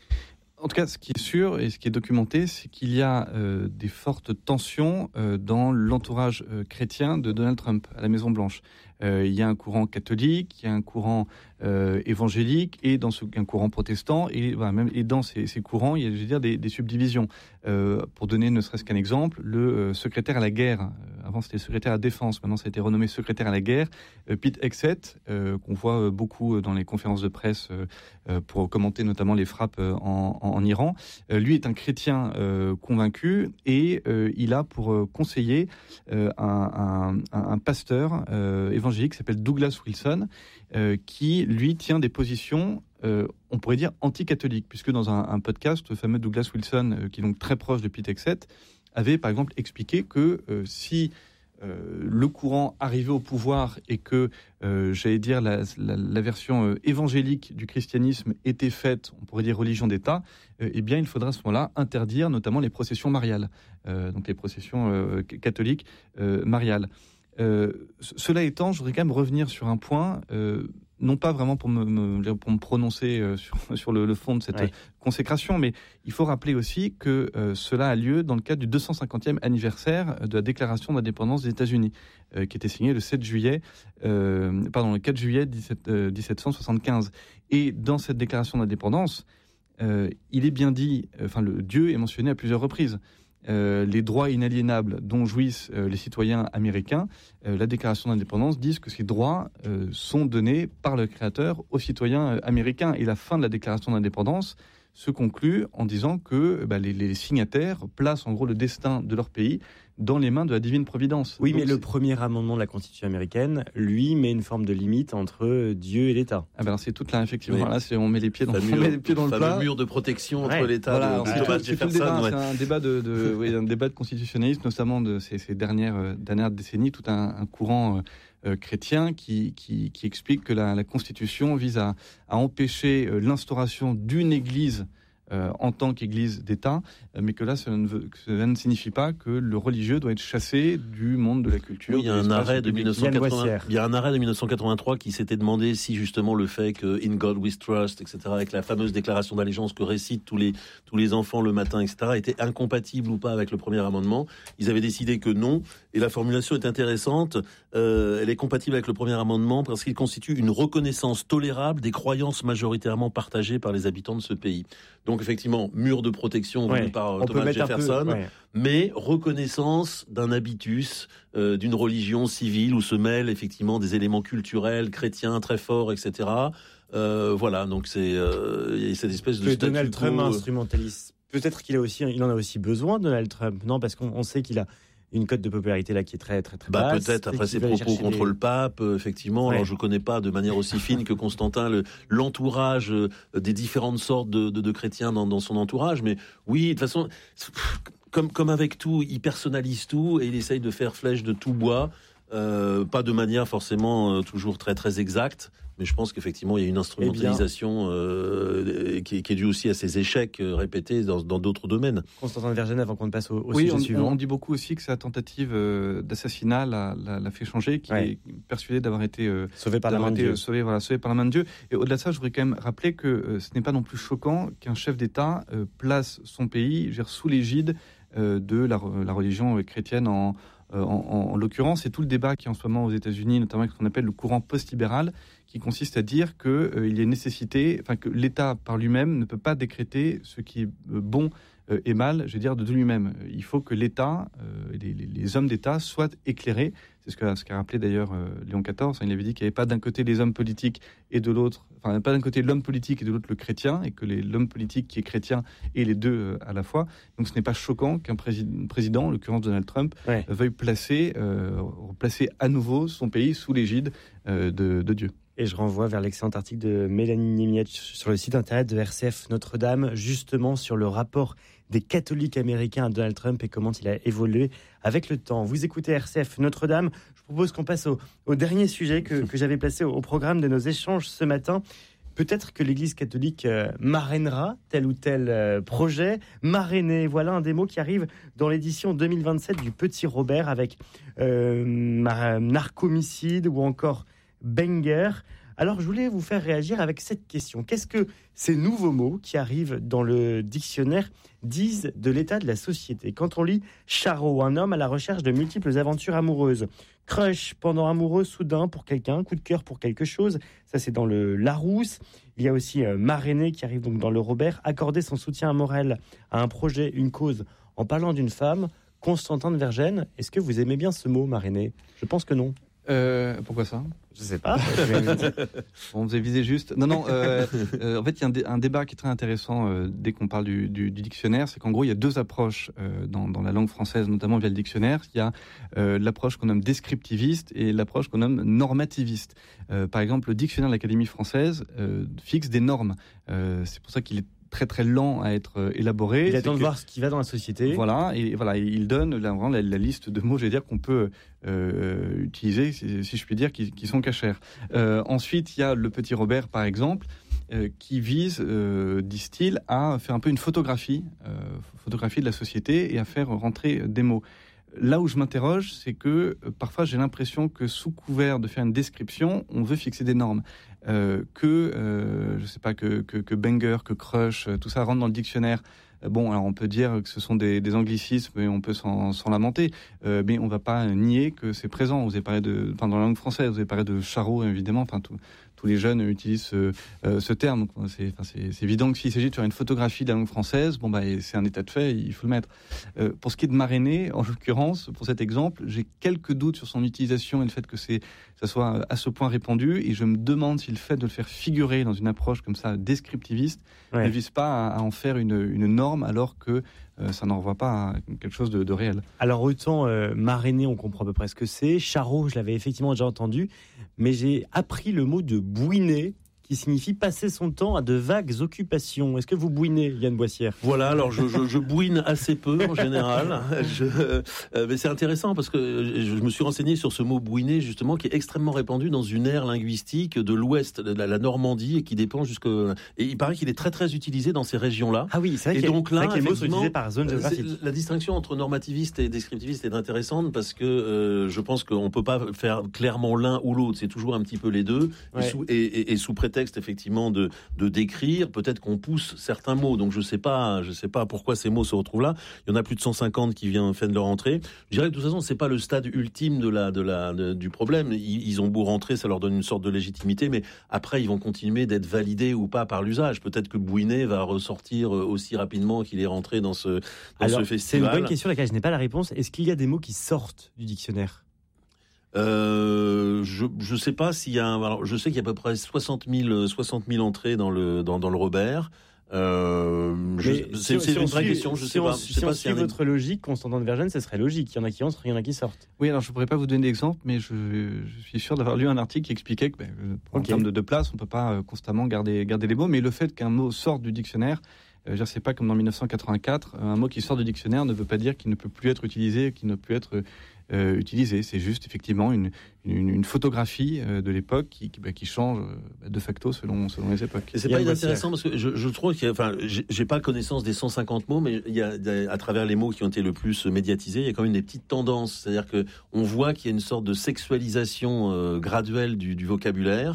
Speaker 4: En tout cas, ce qui est sûr et ce qui est documenté, c'est qu'il y a euh, des fortes tensions euh, dans l'entourage euh, chrétien de Donald Trump à la Maison-Blanche. Euh, il y a un courant catholique, il y a un courant euh, évangélique et dans ce, un courant protestant et, voilà, même, et dans ces, ces courants, il y a, je veux dire, des, des subdivisions. Euh, pour donner ne serait-ce qu'un exemple, le euh, secrétaire à la guerre, euh, avant c'était secrétaire à la défense, maintenant ça a été renommé secrétaire à la guerre, euh, Pete Hegseth, euh, qu'on voit euh, beaucoup dans les conférences de presse euh, euh, pour commenter notamment les frappes euh, en, en, en Iran. Euh, lui est un chrétien euh, convaincu et euh, il a pour euh, conseiller euh, un, un, un pasteur euh, évangélique qui s'appelle Douglas Wilson, euh, qui, lui, tient des positions, euh, on pourrait dire, anti-catholiques, puisque dans un, un podcast, le fameux Douglas Wilson, euh, qui est donc très proche de Pete Hegseth, avait, par exemple, expliqué que euh, si euh, le courant arrivait au pouvoir et que, euh, j'allais dire, la, la, la version euh, évangélique du christianisme était faite, on pourrait dire religion d'État, euh, eh bien, il faudra à ce moment-là interdire notamment les processions mariales, euh, donc les processions euh, catholiques euh, mariales. Euh, cela étant, je voudrais quand même revenir sur un point, euh, non pas vraiment pour me, me, pour me prononcer euh, sur, sur le, le fond de cette ouais. consécration, mais il faut rappeler aussi que euh, cela a lieu dans le cadre du deux cent cinquantième anniversaire de la déclaration d'indépendance des États-Unis, euh, qui était signée le sept juillet, euh, pardon, le quatre juillet dix-sept cent soixante-quinze. Et dans cette déclaration d'indépendance, euh, il est bien dit, enfin, le Dieu est mentionné à plusieurs reprises. Euh, les droits inaliénables dont jouissent euh, les citoyens américains, euh, la déclaration d'indépendance dit que ces droits euh, sont donnés par le Créateur aux citoyens euh, américains. Et la fin de la déclaration d'indépendance se conclut en disant que bah, les, les signataires placent en gros le destin de leur pays dans les mains de la divine providence.
Speaker 1: Oui,
Speaker 4: Donc,
Speaker 1: mais le premier amendement de la Constitution américaine, lui, met une forme de limite entre Dieu et l'État.
Speaker 4: Ah ben alors c'est toute là, effectivement. Oui. Là, c'est, on met les pieds dans,
Speaker 3: mur,
Speaker 4: on met les pieds dans le plat.
Speaker 3: Le mur de protection entre
Speaker 1: ouais.
Speaker 3: l'État
Speaker 4: voilà,
Speaker 3: de, de
Speaker 4: c'est,
Speaker 3: Thomas
Speaker 4: tout,
Speaker 3: Jefferson.
Speaker 4: C'est, débat,
Speaker 3: ouais.
Speaker 4: c'est un débat de, de, oui, un débat de constitutionnalisme, notamment de ces, ces dernières, euh, dernières décennies, tout un, un courant euh, euh, chrétien qui, qui, qui explique que la, la Constitution vise à, à empêcher euh, l'instauration d'une Église Euh, en tant qu'Église d'État, euh, mais que là, cela ne, veut, cela ne signifie pas que le religieux doit être chassé du monde de la culture.
Speaker 3: Oui, il y a un arrêt de dix-neuf cent quatre-vingts,
Speaker 1: il
Speaker 3: y a un arrêt de dix-neuf cent quatre-vingt-trois qui s'était demandé si justement le fait que In God We Trust, et cetera, avec la fameuse déclaration d'allégeance que récitent tous les tous les enfants le matin, et cetera, était incompatible ou pas avec le premier amendement. Ils avaient décidé que non, et la formulation est intéressante. Euh, elle est compatible avec le premier amendement parce qu'il constitue une reconnaissance tolérable des croyances majoritairement partagées par les habitants de ce pays. Donc effectivement, mur de protection voulu
Speaker 1: ouais,
Speaker 3: par Thomas Jefferson, peu, ouais. mais reconnaissance d'un habitus, euh, d'une religion civile où se mêlent effectivement des éléments culturels, chrétiens très forts, et cetera. Euh, voilà, donc c'est euh, cette espèce de
Speaker 1: que
Speaker 3: statu
Speaker 1: Donald Trump
Speaker 3: quo.
Speaker 1: Instrumentaliste. Peut-être qu'il a aussi, il en a aussi besoin, Donald Trump, non, parce qu'on on sait qu'il a une cote de popularité là qui est très très très
Speaker 3: bah,
Speaker 1: basse.
Speaker 3: Peut-être après ses propos contre les... le pape, euh, effectivement. Ouais. Alors je connais pas de manière aussi fine que Constantin le, l'entourage euh, des différentes sortes de, de, de chrétiens dans, dans son entourage, mais oui, de toute façon, comme comme avec tout, il personnalise tout et il essaye de faire flèche de tout bois, euh, pas de manière forcément euh, toujours très très exacte. Mais je pense qu'effectivement, il y a une instrumentalisation euh, qui, est, qui est due aussi à ces échecs euh, répétés dans, dans d'autres domaines.
Speaker 1: Constantin de Vergennes, avant qu'on ne passe au, au
Speaker 4: oui,
Speaker 1: sujet
Speaker 4: on,
Speaker 1: suivant.
Speaker 4: On dit beaucoup aussi que sa tentative euh, d'assassinat l'a, l'a, l'a fait changer, qu'il ouais. est persuadé d'avoir été, euh,
Speaker 1: sauvé, par la main de Dieu.
Speaker 4: Sauvé, voilà, sauvé par la main de Dieu. Et au-delà de ça, je voudrais quand même rappeler que euh, ce n'est pas non plus choquant qu'un chef d'État euh, place son pays gère, sous l'égide euh, de la, la religion chrétienne en... En, en, en l'occurrence, c'est tout le débat qui est en ce moment aux États-Unis, notamment avec ce qu'on appelle le courant post-libéral, qui consiste à dire qu'il euh, y a nécessité, enfin que l'État par lui-même ne peut pas décréter ce qui est bon euh, est mal, je veux dire, de lui-même. Il faut que l'État, euh, les, les, les hommes d'État soient éclairés. C'est ce qu'a, ce qu'a rappelé d'ailleurs euh, Léon quatorze. Il avait dit qu'il n'y avait pas d'un côté les hommes politiques et de l'autre, enfin pas d'un côté l'homme politique et de l'autre le chrétien, et que les, l'homme politique qui est chrétien et les deux euh, à la fois. Donc ce n'est pas choquant qu'un président, président en l'occurrence Donald Trump, ouais. euh, veuille placer, euh, placer à nouveau son pays sous l'égide euh, de, de Dieu.
Speaker 1: Et je renvoie vers l'excellent article de Mélanie Niemiec sur le site internet de R C F Notre-Dame, justement sur le rapport des catholiques américains à Donald Trump et comment il a évolué avec le temps. Vous écoutez R C F Notre-Dame. Je propose qu'on passe au, au dernier sujet que, que j'avais placé au, au programme de nos échanges ce matin. Peut-être que l'Église catholique euh, marrainera tel ou tel euh, projet. Marrainer, voilà un des mots qui arrive dans l'édition deux mille vingt-sept du Petit Robert avec euh, narcomicide ou encore banger. Alors, je voulais vous faire réagir avec cette question. Qu'est-ce que ces nouveaux mots qui arrivent dans le dictionnaire disent de l'état de la société ? Quand on lit charreau, un homme à la recherche de multiples aventures amoureuses. Crush, pendant amoureux soudain pour quelqu'un, coup de cœur pour quelque chose. Ça, c'est dans le Larousse. Il y a aussi euh, marrainer qui arrive donc dans le Robert. Accorder son soutien moral à un projet, une cause, en parlant d'une femme. Constantin de Vergennes, est-ce que vous aimez bien ce mot, marrainer ? Je pense que non.
Speaker 4: Euh, pourquoi ça ?
Speaker 1: Je sais pas.
Speaker 4: On vous a visé juste. Non, non. Euh, euh, en fait, il y a un, dé- un débat qui est très intéressant euh, dès qu'on parle du, du, du dictionnaire, c'est qu'en gros, il y a deux approches euh, dans, dans la langue française, notamment via le dictionnaire. Il y a euh, l'approche qu'on nomme descriptiviste et l'approche qu'on nomme normativiste. Euh, par exemple, le dictionnaire de l'Académie française euh, fixe des normes. Euh, c'est pour ça qu'il est très très lent à être euh, élaboré.
Speaker 1: Il attend
Speaker 4: de
Speaker 1: que... voir ce qui va dans la société.
Speaker 4: Voilà, et voilà, il donne la, la, la liste de mots, je vais dire, qu'on peut euh, utiliser, si, si je puis dire, qui, qui sont cachers. Euh, ensuite, il y a le Petit Robert, par exemple, euh, qui vise, euh, disent-ils, à faire un peu une photographie, euh, photographie de la société et à faire rentrer des mots. Là où je m'interroge, c'est que euh, parfois j'ai l'impression que sous couvert de faire une description, on veut fixer des normes. Euh, que, euh, je sais pas, que, que, que banger, que crush, tout ça rentre dans le dictionnaire. Euh, bon, alors on peut dire que ce sont des, des anglicismes et on peut s'en, s'en lamenter, euh, mais on va pas nier que c'est présent. Vous avez parlé de, enfin dans la langue française, vous avez parlé de charreau, évidemment, enfin tout. Tous les jeunes utilisent ce, euh, ce terme. Donc, c'est, enfin, c'est, c'est évident que s'il s'agit de faire une photographie de la langue française, bon, bah, c'est un état de fait, il faut le mettre. Euh, pour ce qui est de marrainer, en l'occurrence, pour cet exemple, j'ai quelques doutes sur son utilisation et le fait que c'est, ça soit à ce point répandu. Et je me demande si le fait de le faire figurer dans une approche comme ça, descriptiviste, ouais. ne vise pas à, à en faire une, une norme alors que euh, ça n'en renvoie pas à quelque chose de, de réel.
Speaker 1: Alors autant euh, marrainer, on comprend à peu près ce que c'est. Charreau, je l'avais effectivement déjà entendu, mais j'ai appris le mot de bouiner, qui signifie passer son temps à de vagues occupations. Est-ce que vous bouinez, Yann Boissière ?
Speaker 3: Voilà, alors je, je, je bouine assez peu en général. Je, euh, mais c'est intéressant parce que je, je me suis renseigné sur ce mot bouiner, justement, qui est extrêmement répandu dans une aire linguistique de l'ouest, de la, la Normandie, et qui dépend jusque... Et il paraît qu'il est très très utilisé dans ces régions-là.
Speaker 1: Ah oui, c'est vrai,
Speaker 3: et donc là,
Speaker 1: que les mots sont utilisés par zone géographique.
Speaker 3: La distinction entre normativiste et descriptiviste est intéressante parce que euh, je pense qu'on ne peut pas faire clairement l'un ou l'autre. C'est toujours un petit peu les deux. Ouais. Et, sous, et, et, et sous prétexte effectivement de, de décrire, peut-être qu'on pousse certains mots. Donc je sais pas, je sais pas pourquoi ces mots se retrouvent là. Il y en a plus de cent cinquante qui viennent faire de leur entrée. Je dirais que de toute façon c'est pas le stade ultime de la, de la, de, du problème. Ils, ils ont beau rentrer, ça leur donne une sorte de légitimité, mais après ils vont continuer d'être validés ou pas par l'usage. Peut-être que bouiner va ressortir aussi rapidement qu'il est rentré dans ce, dans
Speaker 1: Alors,
Speaker 3: ce festival.
Speaker 1: C'est une bonne question à laquelle je n'ai pas la réponse. Est-ce qu'il y a des mots qui sortent du dictionnaire ?
Speaker 3: Euh, je je sais pas s'il y a un, alors je sais qu'il y a à peu près soixante mille entrées dans le dans dans le Robert. Euh, je, c'est
Speaker 1: si,
Speaker 3: c'est
Speaker 1: si
Speaker 3: une vraie
Speaker 1: suit,
Speaker 3: question. Je
Speaker 1: si
Speaker 3: sais
Speaker 1: on,
Speaker 3: pas.
Speaker 1: Si
Speaker 3: je sais
Speaker 1: on
Speaker 3: pas
Speaker 1: suit
Speaker 3: si
Speaker 1: votre logique, Constantin de Vergennes, ce serait logique. Il y en a qui entrent, il y en a qui sortent.
Speaker 4: Oui, alors je pourrais pas vous donner d'exemple, mais je, je suis sûr d'avoir lu un article qui expliquait que, ben, en okay. termes de, de place, on peut pas euh, constamment garder garder les mots, mais le fait qu'un mot sorte du dictionnaire. Euh, je ne sais pas, comme dans dix-neuf cent quatre-vingt-quatre, un mot qui sort du dictionnaire ne veut pas dire qu'il ne peut plus être utilisé, qu'il ne peut plus être euh, utilisé. C'est juste effectivement une, une, une photographie euh, de l'époque qui, qui, bah, qui change euh, de facto selon, selon les époques.
Speaker 3: Et c'est pas inintéressant parce que je, je trouve qu'il y a, enfin, j'ai, j'ai pas connaissance des cent cinquante mots, mais il y a, à travers les mots qui ont été le plus médiatisés, il y a quand même des petites tendances. C'est-à-dire que on voit qu'il y a une sorte de sexualisation euh, graduelle du, du vocabulaire.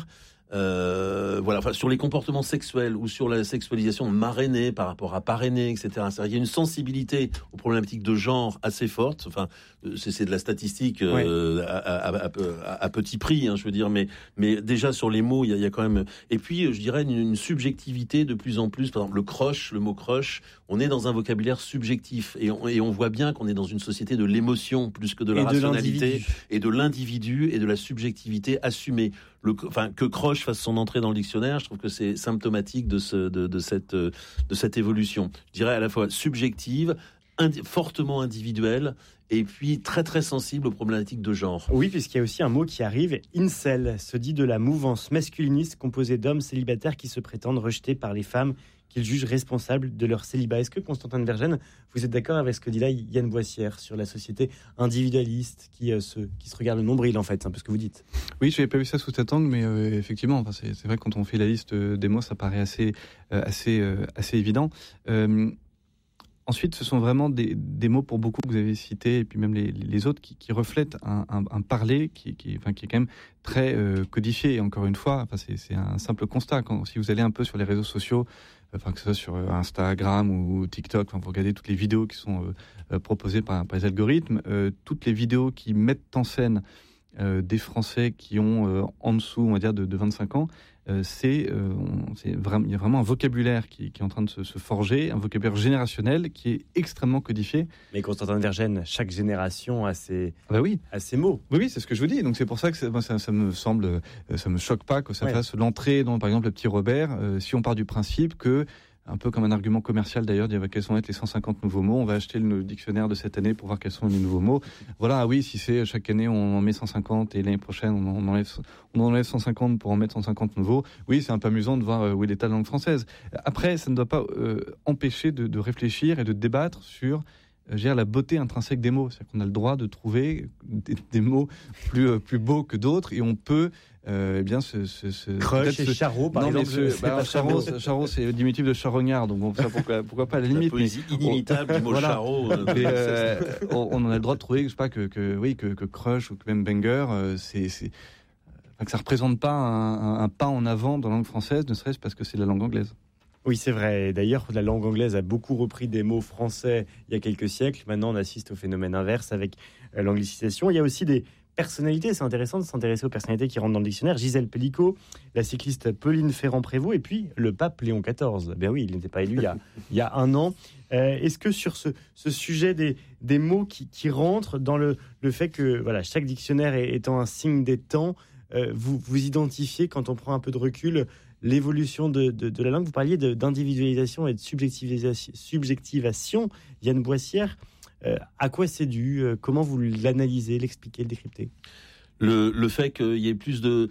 Speaker 3: Euh, voilà, enfin, sur les comportements sexuels ou sur la sexualisation marrainée par rapport à parrainée, et cetera. C'est-à-dire, il y a une sensibilité aux problématiques de genre assez forte. Enfin, c'est, c'est de la statistique euh, ouais. à, à, à, à petit prix, hein, je veux dire, mais, mais déjà sur les mots, il y, a, il y a quand même. Et puis, je dirais une, une subjectivité de plus en plus. Par exemple, le crush, le mot crush, on est dans un vocabulaire subjectif et on, et on voit bien qu'on est dans une société de l'émotion plus que de la et rationalité de et de l'individu et de la subjectivité assumée. Le, enfin, que Croche fasse son entrée dans le dictionnaire, je trouve que c'est symptomatique de, ce, de, de, cette, de cette évolution. Je dirais à la fois subjective, indi- fortement individuelle, et puis très très sensible aux problématiques de genre.
Speaker 1: Oui, puisqu'il y a aussi un mot qui arrive, incel, se dit de la mouvance masculiniste composée d'hommes célibataires qui se prétendent rejetés par les femmes qu'ils jugent responsables de leur célibat. Est-ce que, Constantin de Vergennes, vous êtes d'accord avec ce que dit là Yann Boissière sur la société individualiste qui, euh, se, qui se regarde le nombril, en fait, c'est un peu ce que vous dites?
Speaker 4: Oui, je n'avais pas vu ça sous cet angle, mais euh, effectivement, enfin, c'est, c'est vrai que quand on fait la liste des mots, ça paraît assez, euh, assez, euh, assez évident. Euh, Ensuite, ce sont vraiment des, des mots pour beaucoup que vous avez cités, et puis même les, les autres, qui, qui reflètent un, un, un parler qui, qui, enfin, qui est quand même très euh, codifié. Et encore une fois, enfin, c'est, c'est un simple constat. Quand, si vous allez un peu sur les réseaux sociaux, enfin, que ce soit sur Instagram ou TikTok, enfin, vous regardez toutes les vidéos qui sont euh, proposées par, par les algorithmes, euh, toutes les vidéos qui mettent en scène euh, des Français qui ont euh, en dessous, on va dire, de, de vingt-cinq ans, Euh, c'est, euh, on, c'est vraiment, il y a vraiment un vocabulaire qui, qui est en train de se, se forger, un vocabulaire générationnel qui est extrêmement codifié.
Speaker 1: Mais Constantin de Vergennes, chaque génération a ses,
Speaker 4: ah bah oui.
Speaker 1: a ses mots.
Speaker 4: Oui, oui, c'est ce que je vous dis. Donc c'est pour ça que ça, ça, ça me semble, ça me choque pas que ça ouais. fasse l'entrée dans, par exemple, le petit Robert. Euh, si on part du principe que, un peu comme un argument commercial d'ailleurs, dire quels vont être les cent cinquante nouveaux mots. On va acheter le dictionnaire de cette année pour voir quels sont les nouveaux mots. Voilà, ah oui, si c'est chaque année on en met cent cinquante et l'année prochaine on en enlève, on enlève cent cinquante pour en mettre cent cinquante nouveaux. Oui, c'est un peu amusant de voir où est l'état de la langue française. Après, ça ne doit pas euh, empêcher de, de réfléchir et de débattre sur je veux dire, la beauté intrinsèque des mots. C'est-à-dire qu'on a le droit de trouver des, des mots plus, euh, plus beaux que d'autres et on peut Euh, eh bien, ce, ce, ce
Speaker 1: Crush et ce... Charot, par
Speaker 4: non,
Speaker 1: exemple.
Speaker 4: Ce, bah, Charot, Charot, c'est le diminutif de charognard, donc bon, ça, pourquoi, pourquoi pas à la limite.
Speaker 3: La poésie mais, inimitable on, du mot voilà. Charot. Euh,
Speaker 4: mais, euh, on, on en a le droit de trouver, je sais pas, que, que oui, que, que Crush ou que même Banger, euh, c'est, c'est, enfin, que ça représente pas un, un, un pas en avant dans la langue française, ne serait-ce parce que c'est la langue anglaise.
Speaker 1: Oui, c'est vrai. D'ailleurs, la langue anglaise a beaucoup repris des mots français il y a quelques siècles. Maintenant, on assiste au phénomène inverse avec euh, l'anglicisation. Il y a aussi des personnalités, c'est intéressant de s'intéresser aux personnalités qui rentrent dans le dictionnaire. Gisèle Pellicot, la cycliste Pauline Ferrand-Prévôt et puis le pape Léon quatorze. Ben oui, il n'était pas élu il y a, il y a un an. Euh, est-ce que sur ce, ce sujet des, des mots qui, qui rentrent dans le, le fait que voilà, chaque dictionnaire est, étant un signe des temps, euh, vous, vous identifiez, quand on prend un peu de recul, l'évolution de, de, de la langue? Vous parliez de, d'individualisation et de subjectivisation, subjectivation. Yann Boissière, Euh, à quoi c'est dû? euh, Comment vous l'analysez, l'expliquez, le décryptez?
Speaker 3: le, le fait qu'il y ait plus de...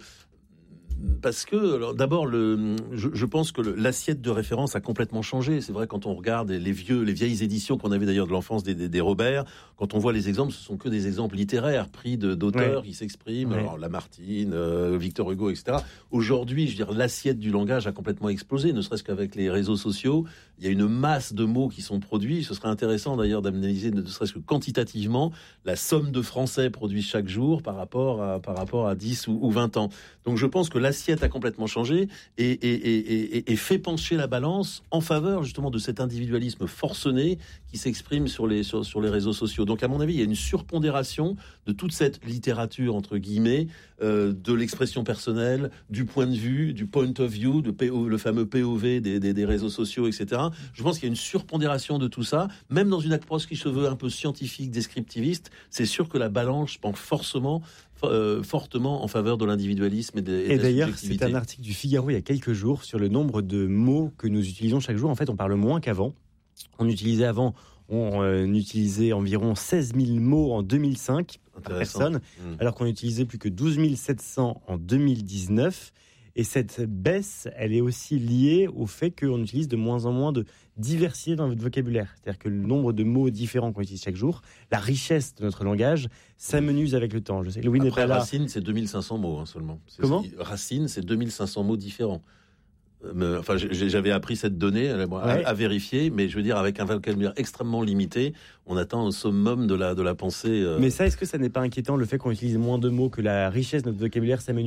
Speaker 3: Parce que, alors, d'abord, le, je, je pense que le, l'assiette de référence a complètement changé. C'est vrai, quand on regarde les, vieux, les vieilles éditions qu'on avait d'ailleurs de l'enfance des, des, des Robert, quand on voit les exemples, ce sont que des exemples littéraires pris de, d'auteurs ouais. qui s'expriment, ouais. alors, Lamartine, euh, Victor Hugo, et cetera. Aujourd'hui, je veux dire, l'assiette du langage a complètement explosé, ne serait-ce qu'avec les réseaux sociaux. Il y a une masse de mots qui sont produits. Ce serait intéressant d'ailleurs d'analyser, ne serait-ce que quantitativement, la somme de français produits chaque jour par rapport à, par rapport à dix ou, ou vingt ans. Donc je pense que l'assiette a complètement changé et, et, et, et, et fait pencher la balance en faveur justement de cet individualisme forcené qui s'exprime sur les, sur, sur les réseaux sociaux. Donc à mon avis, il y a une surpondération de toute cette littérature, entre guillemets, euh, de l'expression personnelle, du point de vue, du point of view, de P O, le fameux P O V des, des, des réseaux sociaux, et cetera. Je pense qu'il y a une surpondération de tout ça, même dans une approche qui se veut un peu scientifique, descriptiviste. C'est sûr que la balance penche forcément Euh, fortement en faveur de l'individualisme et de, et
Speaker 1: et
Speaker 3: de la
Speaker 1: d'ailleurs,
Speaker 3: subjectivité.
Speaker 1: c'est un article du Figaro il y a quelques jours sur le nombre de mots que nous utilisons chaque jour. En fait, on parle moins qu'avant. On utilisait avant, on euh, utilisait environ seize mille mots en deux mille cinq par personne, mmh. alors qu'on utilisait plus que douze mille sept cents en deux mille dix-neuf. Et cette baisse, elle est aussi liée au fait qu'on utilise de moins en moins de diversité dans votre vocabulaire. C'est-à-dire que le nombre de mots différents qu'on utilise chaque jour, la richesse de notre langage, s'amenuise avec le temps. Je sais, Louis
Speaker 3: Après,
Speaker 1: n'est pas là.
Speaker 3: Racine, c'est deux mille cinq cents mots hein, seulement. C'est
Speaker 1: Comment
Speaker 3: ce qui... Racine, c'est deux mille cinq cents mots différents. Mais, enfin, j'avais appris cette donnée à, ouais. à vérifier, mais je veux dire, avec un vocabulaire extrêmement limité, on atteint au summum de la, de la pensée. Euh...
Speaker 1: Mais ça, est-ce que ça n'est pas inquiétant, le fait qu'on utilise moins de mots, que la richesse de notre vocabulaire s'amenuise ?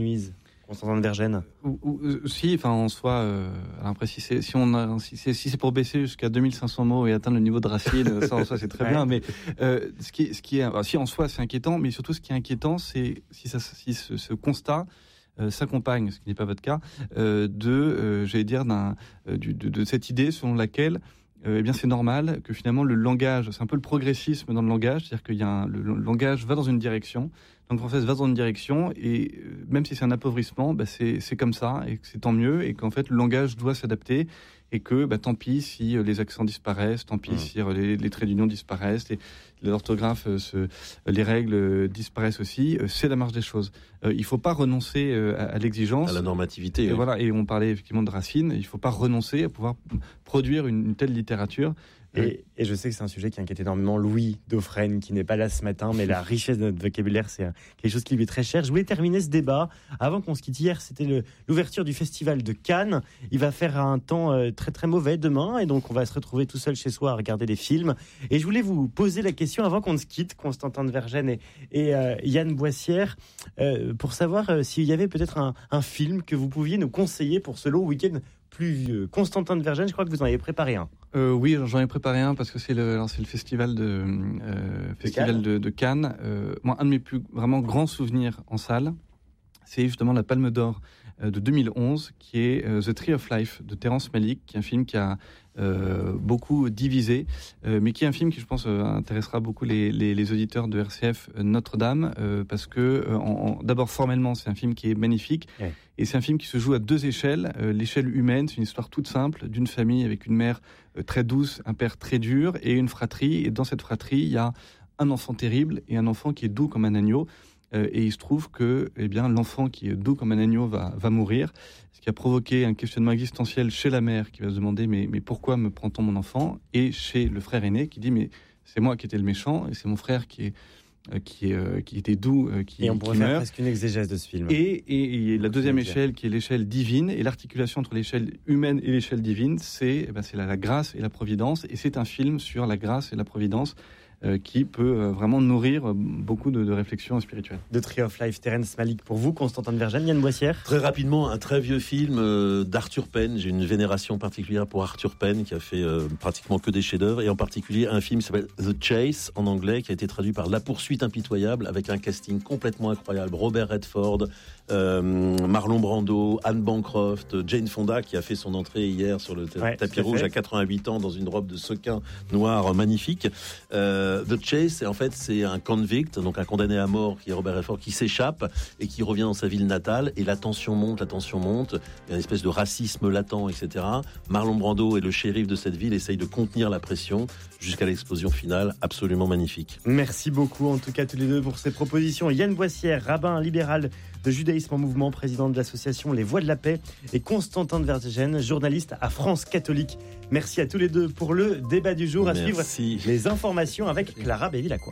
Speaker 1: Constantin de Vergennes.
Speaker 4: Ou, ou, si, enfin, en soi, euh, après, si c'est, si, on a, si, c'est, si c'est pour baisser jusqu'à deux mille cinq cents mots et atteindre le niveau de Racine, ça en soi c'est très ouais. bien. Mais euh, ce qui, ce qui est, alors, si en soi c'est inquiétant, mais surtout ce qui est inquiétant, c'est si, ça, si ce, ce constat euh, s'accompagne, ce qui n'est pas votre cas, euh, de, euh, j'allais dire, d'un, euh, du, de, de cette idée selon laquelle Euh, eh bien, c'est normal que finalement le langage, c'est un peu le progressisme dans le langage, c'est-à-dire qu'il y a un, le, le langage va dans une direction, la langue française va dans une direction, et euh, même si c'est un appauvrissement, bah, c'est, c'est comme ça, et que c'est tant mieux, et qu'en fait le langage doit s'adapter, et que bah, tant pis si euh, les accents disparaissent, tant pis mmh. si euh, les, les traits d'union disparaissent, les, l'orthographe, euh, se, les règles euh, disparaissent aussi, euh, c'est la marche des choses. Euh, il ne faut pas renoncer euh, à, à l'exigence.
Speaker 3: À la normativité.
Speaker 4: Et,
Speaker 3: oui.
Speaker 4: voilà, et on parlait effectivement de Racine, il ne faut pas renoncer à pouvoir produire une, une telle littérature.
Speaker 1: Et, et je sais que c'est un sujet qui inquiète énormément Louis Dauphren, qui n'est pas là ce matin, mais la richesse de notre vocabulaire, c'est quelque chose qui lui est très cher. Je voulais terminer ce débat. Avant qu'on se quitte hier, c'était le, l'ouverture du festival de Cannes. Il va faire un temps euh, très très mauvais demain, et donc on va se retrouver tout seul chez soi à regarder des films. Et je voulais vous poser la question, avant qu'on ne se quitte, Constantin de Vergennes et, et euh, Yann Boissière, euh, pour savoir euh, s'il y avait peut-être un, un film que vous pouviez nous conseiller pour ce long week-end pluvieux. Constantin de Vergennes, je crois que vous en avez préparé un.
Speaker 4: Euh, oui, j'en ai préparé un parce que c'est le, alors c'est le festival de, euh, festival Cannes. De, de Cannes. Euh, moi, un de mes plus vraiment grands souvenirs en salle, c'est justement la Palme d'Or euh, de deux mille onze, qui est euh, The Tree of Life de Terrence Malick, qui est un film qui a euh, beaucoup divisé, euh, mais qui est un film qui, je pense, euh, intéressera beaucoup les, les, les auditeurs de R C F Notre-Dame, euh, parce que, euh, en, en, d'abord, formellement, c'est un film qui est magnifique. Ouais. Et c'est un film qui se joue à deux échelles. Euh, l'échelle humaine, c'est une histoire toute simple d'une famille avec une mère euh, très douce, un père très dur et une fratrie. Et dans cette fratrie, il y a un enfant terrible et un enfant qui est doux comme un agneau. Euh, et il se trouve que eh bien, l'enfant qui est doux comme un agneau va, va mourir, ce qui a provoqué un questionnement existentiel chez la mère qui va se demander mais, mais pourquoi me prend-on mon enfant, et chez le frère aîné qui dit mais c'est moi qui étais le méchant et c'est mon frère qui est Qui, est, euh, qui était doux, euh, qui,
Speaker 1: et on pourrait
Speaker 4: qui
Speaker 1: faire
Speaker 4: meurt.
Speaker 1: presque une exégèse de ce film.
Speaker 4: Et, et, et la deuxième échelle, qui est l'échelle divine, et l'articulation entre l'échelle humaine et l'échelle divine, c'est, eh ben, c'est la, la grâce et la providence. Et c'est un film sur la grâce et la providence euh, qui peut euh, vraiment nourrir beaucoup de, de réflexions spirituelles.
Speaker 1: The Tree of Life, Terrence Malick pour vous, Constantin de Vergennes, Yann Boissière.
Speaker 3: Très rapidement, un très vieux film euh, d'Arthur Penn. J'ai une vénération particulière pour Arthur Penn, qui a fait euh, pratiquement que des chefs-d'œuvre, et en particulier un film qui s'appelle The Chase en anglais, qui a été traduit par La Poursuite impitoyable, avec un casting complètement incroyable. Robert Redford, euh, Marlon Brando, Anne Bancroft, Jane Fonda, qui a fait son entrée hier sur le t- ouais, tapis rouge à quatre-vingt-huit ans dans une robe de sequin noir magnifique. Euh, The Chase, en fait, c'est un convict, donc un condamné à mort qui est Robert Redford, qui s'échappe et qui revient dans sa ville natale, et la tension monte, la tension monte, il y a une espèce de racisme latent, et cetera. Marlon Brando et le shérif de cette ville essayent de contenir la pression jusqu'à l'explosion finale, absolument magnifique.
Speaker 1: Merci beaucoup, en tout cas, tous les deux pour ces propositions. Yann Boissière, rabbin libéral de Judaïsme en Mouvement, président de l'association Les Voix de la Paix, et Constantin de Vergennes, journaliste à France Catholique. Merci à tous les deux pour le débat du jour. À
Speaker 3: Merci.
Speaker 1: Suivre les informations avec Clara Bévilacqua.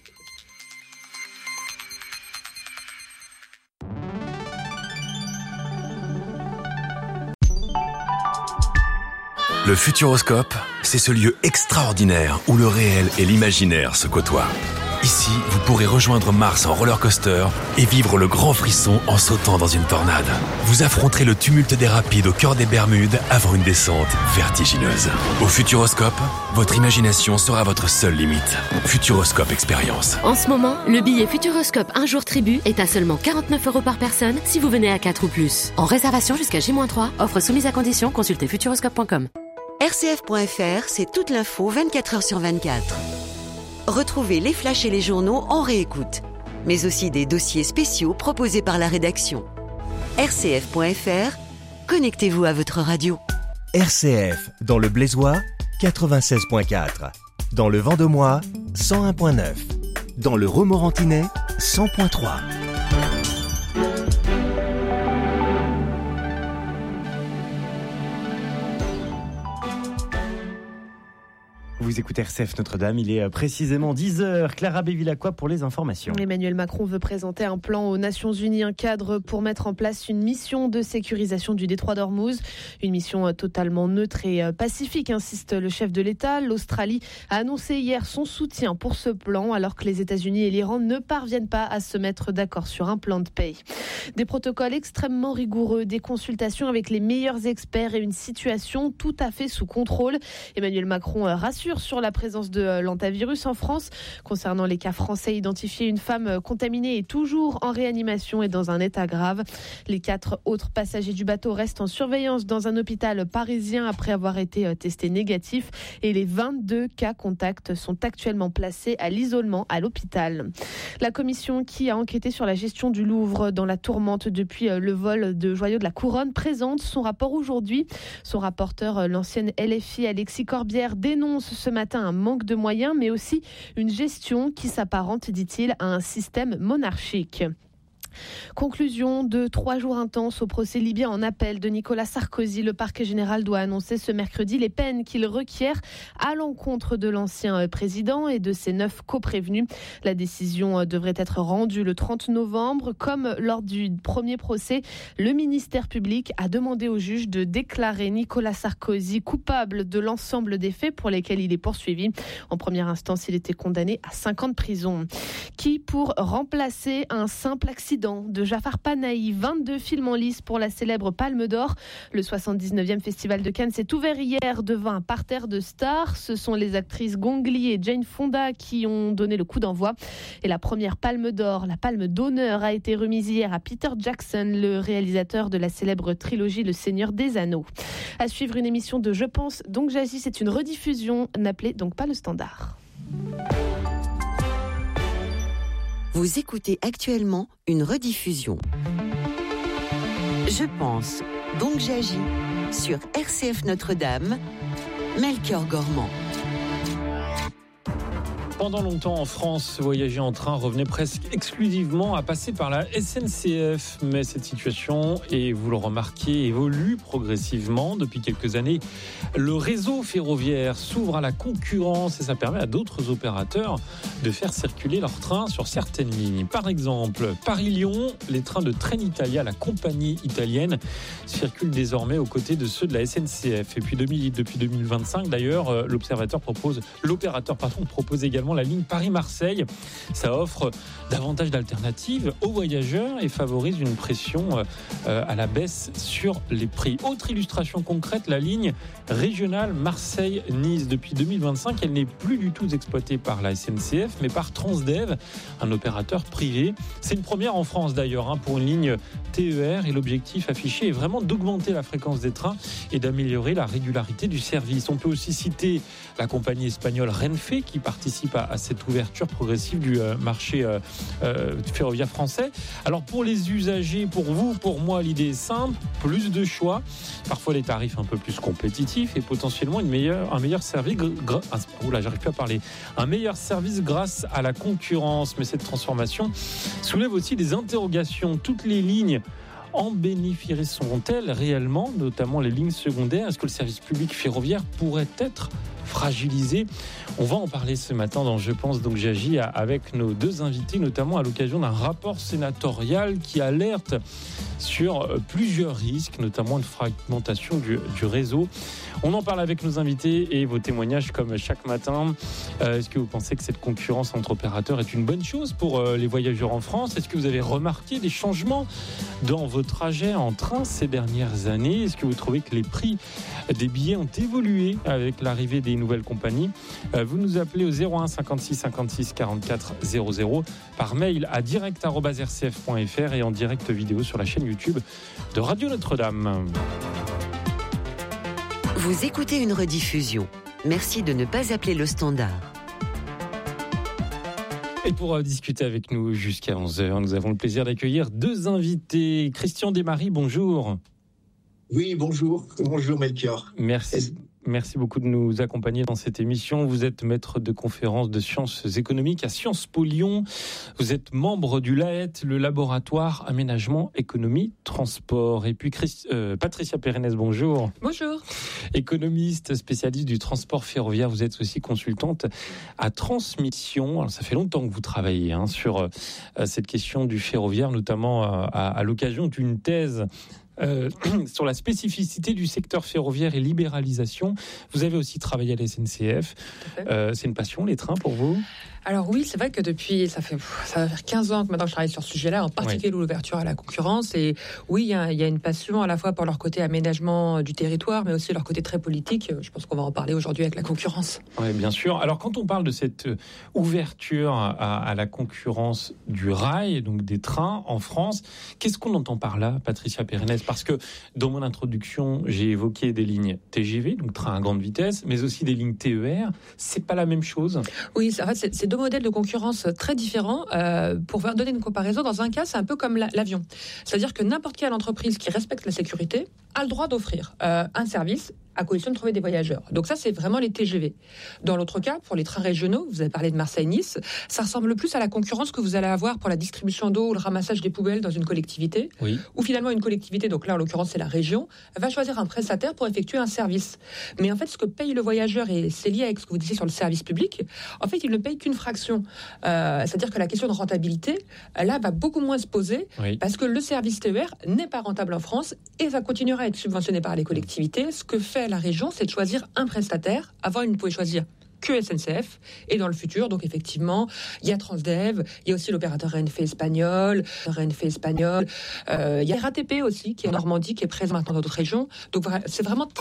Speaker 10: Le Futuroscope, c'est ce lieu extraordinaire où le réel et l'imaginaire se côtoient. Ici, vous pourrez rejoindre Mars en roller coaster et vivre le grand frisson en sautant dans une tornade. Vous affronterez le tumulte des rapides au cœur des Bermudes avant une descente vertigineuse. Au Futuroscope, votre imagination sera votre seule limite. Futuroscope Expérience.
Speaker 12: En ce moment, le billet Futuroscope un jour tribu est à seulement quarante-neuf euros par personne si vous venez à quatre ou plus. En réservation jusqu'à J moins trois, offre soumise à condition, consultez futuroscope point com.
Speaker 13: R C F point F R, c'est toute l'info vingt-quatre heures sur vingt-quatre. Retrouvez les flashs et les journaux en réécoute, mais aussi des dossiers spéciaux proposés par la rédaction. R C F point F R, connectez-vous à votre radio.
Speaker 7: R C F, dans le Blaisois, quatre-vingt-seize virgule quatre. Dans le Vendomois, cent un virgule neuf. Dans le Romorantinais, cent virgule trois.
Speaker 1: Vous écoutez R C F Notre-Dame, il est précisément dix heures. Clara Bévilacqua pour les informations.
Speaker 9: Emmanuel Macron veut présenter un plan aux Nations Unies, un cadre pour mettre en place une mission de sécurisation du détroit d'Ormuz. Une mission totalement neutre et pacifique, insiste le chef de l'État. L'Australie a annoncé hier son soutien pour ce plan, alors que les États-Unis et l'Iran ne parviennent pas à se mettre d'accord sur un plan de paix. Des protocoles extrêmement rigoureux, des consultations avec les meilleurs experts et une situation tout à fait sous contrôle. Emmanuel Macron rassure sur la présence de l'hantavirus en France. Concernant les cas français identifiés, une femme contaminée est toujours en réanimation et dans un état grave. Les quatre autres passagers du bateau restent en surveillance dans un hôpital parisien après avoir été testés négatifs et les vingt-deux cas contacts sont actuellement placés à l'isolement à l'hôpital. La commission qui a enquêté sur la gestion du Louvre dans la tourmente depuis le vol de joyaux de la Couronne présente son rapport aujourd'hui. Son rapporteur, l'ancienne L F I Alexis Corbière, dénonce ce matin un manque de moyens, mais aussi une gestion qui s'apparente, dit-il, à un système monarchique. Conclusion de trois jours intenses au procès libyen en appel de Nicolas Sarkozy. Le parquet général doit annoncer ce mercredi les peines qu'il requiert à l'encontre de l'ancien président et de ses neuf coprévenus. La décision devrait être rendue le trente novembre. Comme lors du premier procès, le ministère public a demandé au juge de déclarer Nicolas Sarkozy coupable de l'ensemble des faits pour lesquels il est poursuivi. En première instance, il était condamné à cinq ans de prison. Qui, pour remplacer un simple accident de Jafar Panahi, vingt-deux films en lice pour la célèbre Palme d'Or. Le soixante-dix-neuvième Festival de Cannes s'est ouvert hier devant un parterre de stars. Ce sont les actrices Gong Li et Jane Fonda qui ont donné le coup d'envoi. Et la première Palme d'Or, la Palme d'honneur, a été remise hier à Peter Jackson, le réalisateur de la célèbre trilogie Le Seigneur des Anneaux. À suivre une émission de Je pense donc j'agis, c'est une rediffusion, n'appelez donc pas le standard.
Speaker 13: Vous écoutez actuellement une rediffusion. Je pense, donc j'agis, sur R C F Notre-Dame, Melchior Gormand.
Speaker 14: Pendant longtemps en France, voyager en train revenait presque exclusivement à passer par la S N C F. Mais cette situation, et vous le remarquez, évolue progressivement depuis quelques années. Le réseau ferroviaire s'ouvre à la concurrence et ça permet à d'autres opérateurs de faire circuler leurs trains sur certaines lignes. Par exemple, Paris-Lyon, les trains de Trenitalia, la compagnie italienne, circulent désormais aux côtés de ceux de la S N C F. Et puis depuis deux mille vingt-cinq, d'ailleurs, l'observateur propose, l'opérateur pardon, propose également la ligne Paris-Marseille. Ça offre davantage d'alternatives aux voyageurs et favorise une pression euh, à la baisse sur les prix. Autre illustration concrète, la ligne régionale Marseille-Nice. Depuis deux mille vingt-cinq, elle n'est plus du tout exploitée par la S N C F, mais par Transdev, un opérateur privé. C'est une première en France d'ailleurs, hein, pour une ligne T E R, et l'objectif affiché est vraiment d'augmenter la fréquence des trains et d'améliorer la régularité du service. On peut aussi citer la compagnie espagnole Renfe qui participe à, à cette ouverture progressive du euh, marché euh, euh, ferroviaire français. Alors pour les usagers, pour vous, pour moi, l'idée est simple, plus de choix, parfois les tarifs un peu plus compétitifs et potentiellement une meilleure, un meilleur service gra- ah, oula, j'arrive plus à parler, un meilleur service grâce à la concurrence. Mais cette transformation soulève aussi des interrogations. Toutes les lignes en bénéficieront-elles réellement, notamment les lignes secondaires? Est-ce que le service public ferroviaire pourrait être fragilisé? On va en parler ce matin dans Je pense donc j'agis avec nos deux invités, notamment à l'occasion d'un rapport sénatorial qui alerte sur plusieurs risques, notamment une fragmentation du, du réseau. On en parle avec nos invités et vos témoignages comme chaque matin. Euh, est-ce que vous pensez que cette concurrence entre opérateurs est une bonne chose pour euh, les voyageurs en France? Est-ce que vous avez remarqué des changements dans vos trajets en train ces dernières années? Est-ce que vous trouvez que les prix des billets ont évolué avec l'arrivée des nouvelles compagnies? euh, Vous nous appelez au zéro un cinquante-six cinquante-six quarante-quatre zéro zéro, par mail à direct arobase r c f point f r et en direct vidéo sur la chaîne YouTube de Radio Notre-Dame.
Speaker 13: Vous écoutez une rediffusion. Merci de ne pas appeler le standard.
Speaker 14: Et pour euh, discuter avec nous jusqu'à onze heures, nous avons le plaisir d'accueillir deux invités. Christian Desmaries, bonjour.
Speaker 15: Oui, bonjour. Bonjour Melchior.
Speaker 14: Merci. merci beaucoup de nous accompagner dans cette émission. Vous êtes maître de conférences de sciences économiques à Sciences Po Lyon. Vous êtes membre du L A E T, le laboratoire Aménagement, Économie, Transport. Et puis Christ, euh, Patricia Pérenès, bonjour.
Speaker 6: Bonjour.
Speaker 14: Économiste, spécialiste du transport ferroviaire. Vous êtes aussi consultante à Transmission. Alors, ça fait longtemps que vous travaillez hein, sur euh, cette question du ferroviaire, notamment euh, à, à l'occasion d'une thèse Euh, sur la spécificité du secteur ferroviaire et libéralisation. Vous avez aussi travaillé à la S N C F. Euh, c'est une passion, les trains, pour vous ?
Speaker 15: Alors oui, c'est vrai que depuis, ça fait ça va faire quinze ans que maintenant je travaille sur ce sujet-là, en particulier oui. l'ouverture à la concurrence. Et oui, il y, a, il y a une passion à la fois pour leur côté aménagement du territoire, mais aussi leur côté très politique. Je pense qu'on va en parler aujourd'hui avec la concurrence.
Speaker 14: Oui, bien sûr. Alors quand on parle de cette ouverture à, à la concurrence du rail, donc des trains en France, qu'est-ce qu'on entend par là, Patricia Pérenès ? Parce que dans mon introduction, j'ai évoqué des lignes T G V, donc train à grande vitesse, mais aussi des lignes T E R. C'est pas la même chose ?
Speaker 15: Oui, en fait, c'est, c'est deux modèles de concurrence très différents. Euh, pour donner une comparaison, dans un cas, c'est un peu comme la, l'avion. C'est-à-dire que n'importe quelle entreprise qui respecte la sécurité a le droit d'offrir euh, un service à condition de trouver des voyageurs. Donc ça, c'est vraiment les T G V. Dans l'autre cas, pour les trains régionaux, vous avez parlé de Marseille-Nice, ça ressemble plus à la concurrence que vous allez avoir pour la distribution d'eau ou le ramassage des poubelles dans une collectivité,
Speaker 14: oui.
Speaker 15: où finalement une collectivité, donc là en l'occurrence c'est la région, va choisir un prestataire pour effectuer un service. Mais en fait, ce que paye le voyageur, et c'est lié avec ce que vous disiez sur le service public, en fait, il ne paye qu'une fraction. Euh, c'est-à-dire que la question de rentabilité, là, va beaucoup moins se poser,
Speaker 14: oui.
Speaker 15: parce que le service T E R n'est pas rentable en France et ça continuera à être subventionné par les collectivités. Ce que fait la région, c'est de choisir un prestataire. Avant, il ne pouvait choisir que S N C F. Et dans le futur, donc effectivement, il y a Transdev, il y a aussi l'opérateur Renfe espagnol, Renfe espagnol, euh, il y a R A T P aussi, qui est en Normandie, qui est présent maintenant dans d'autres régions. Donc c'est vraiment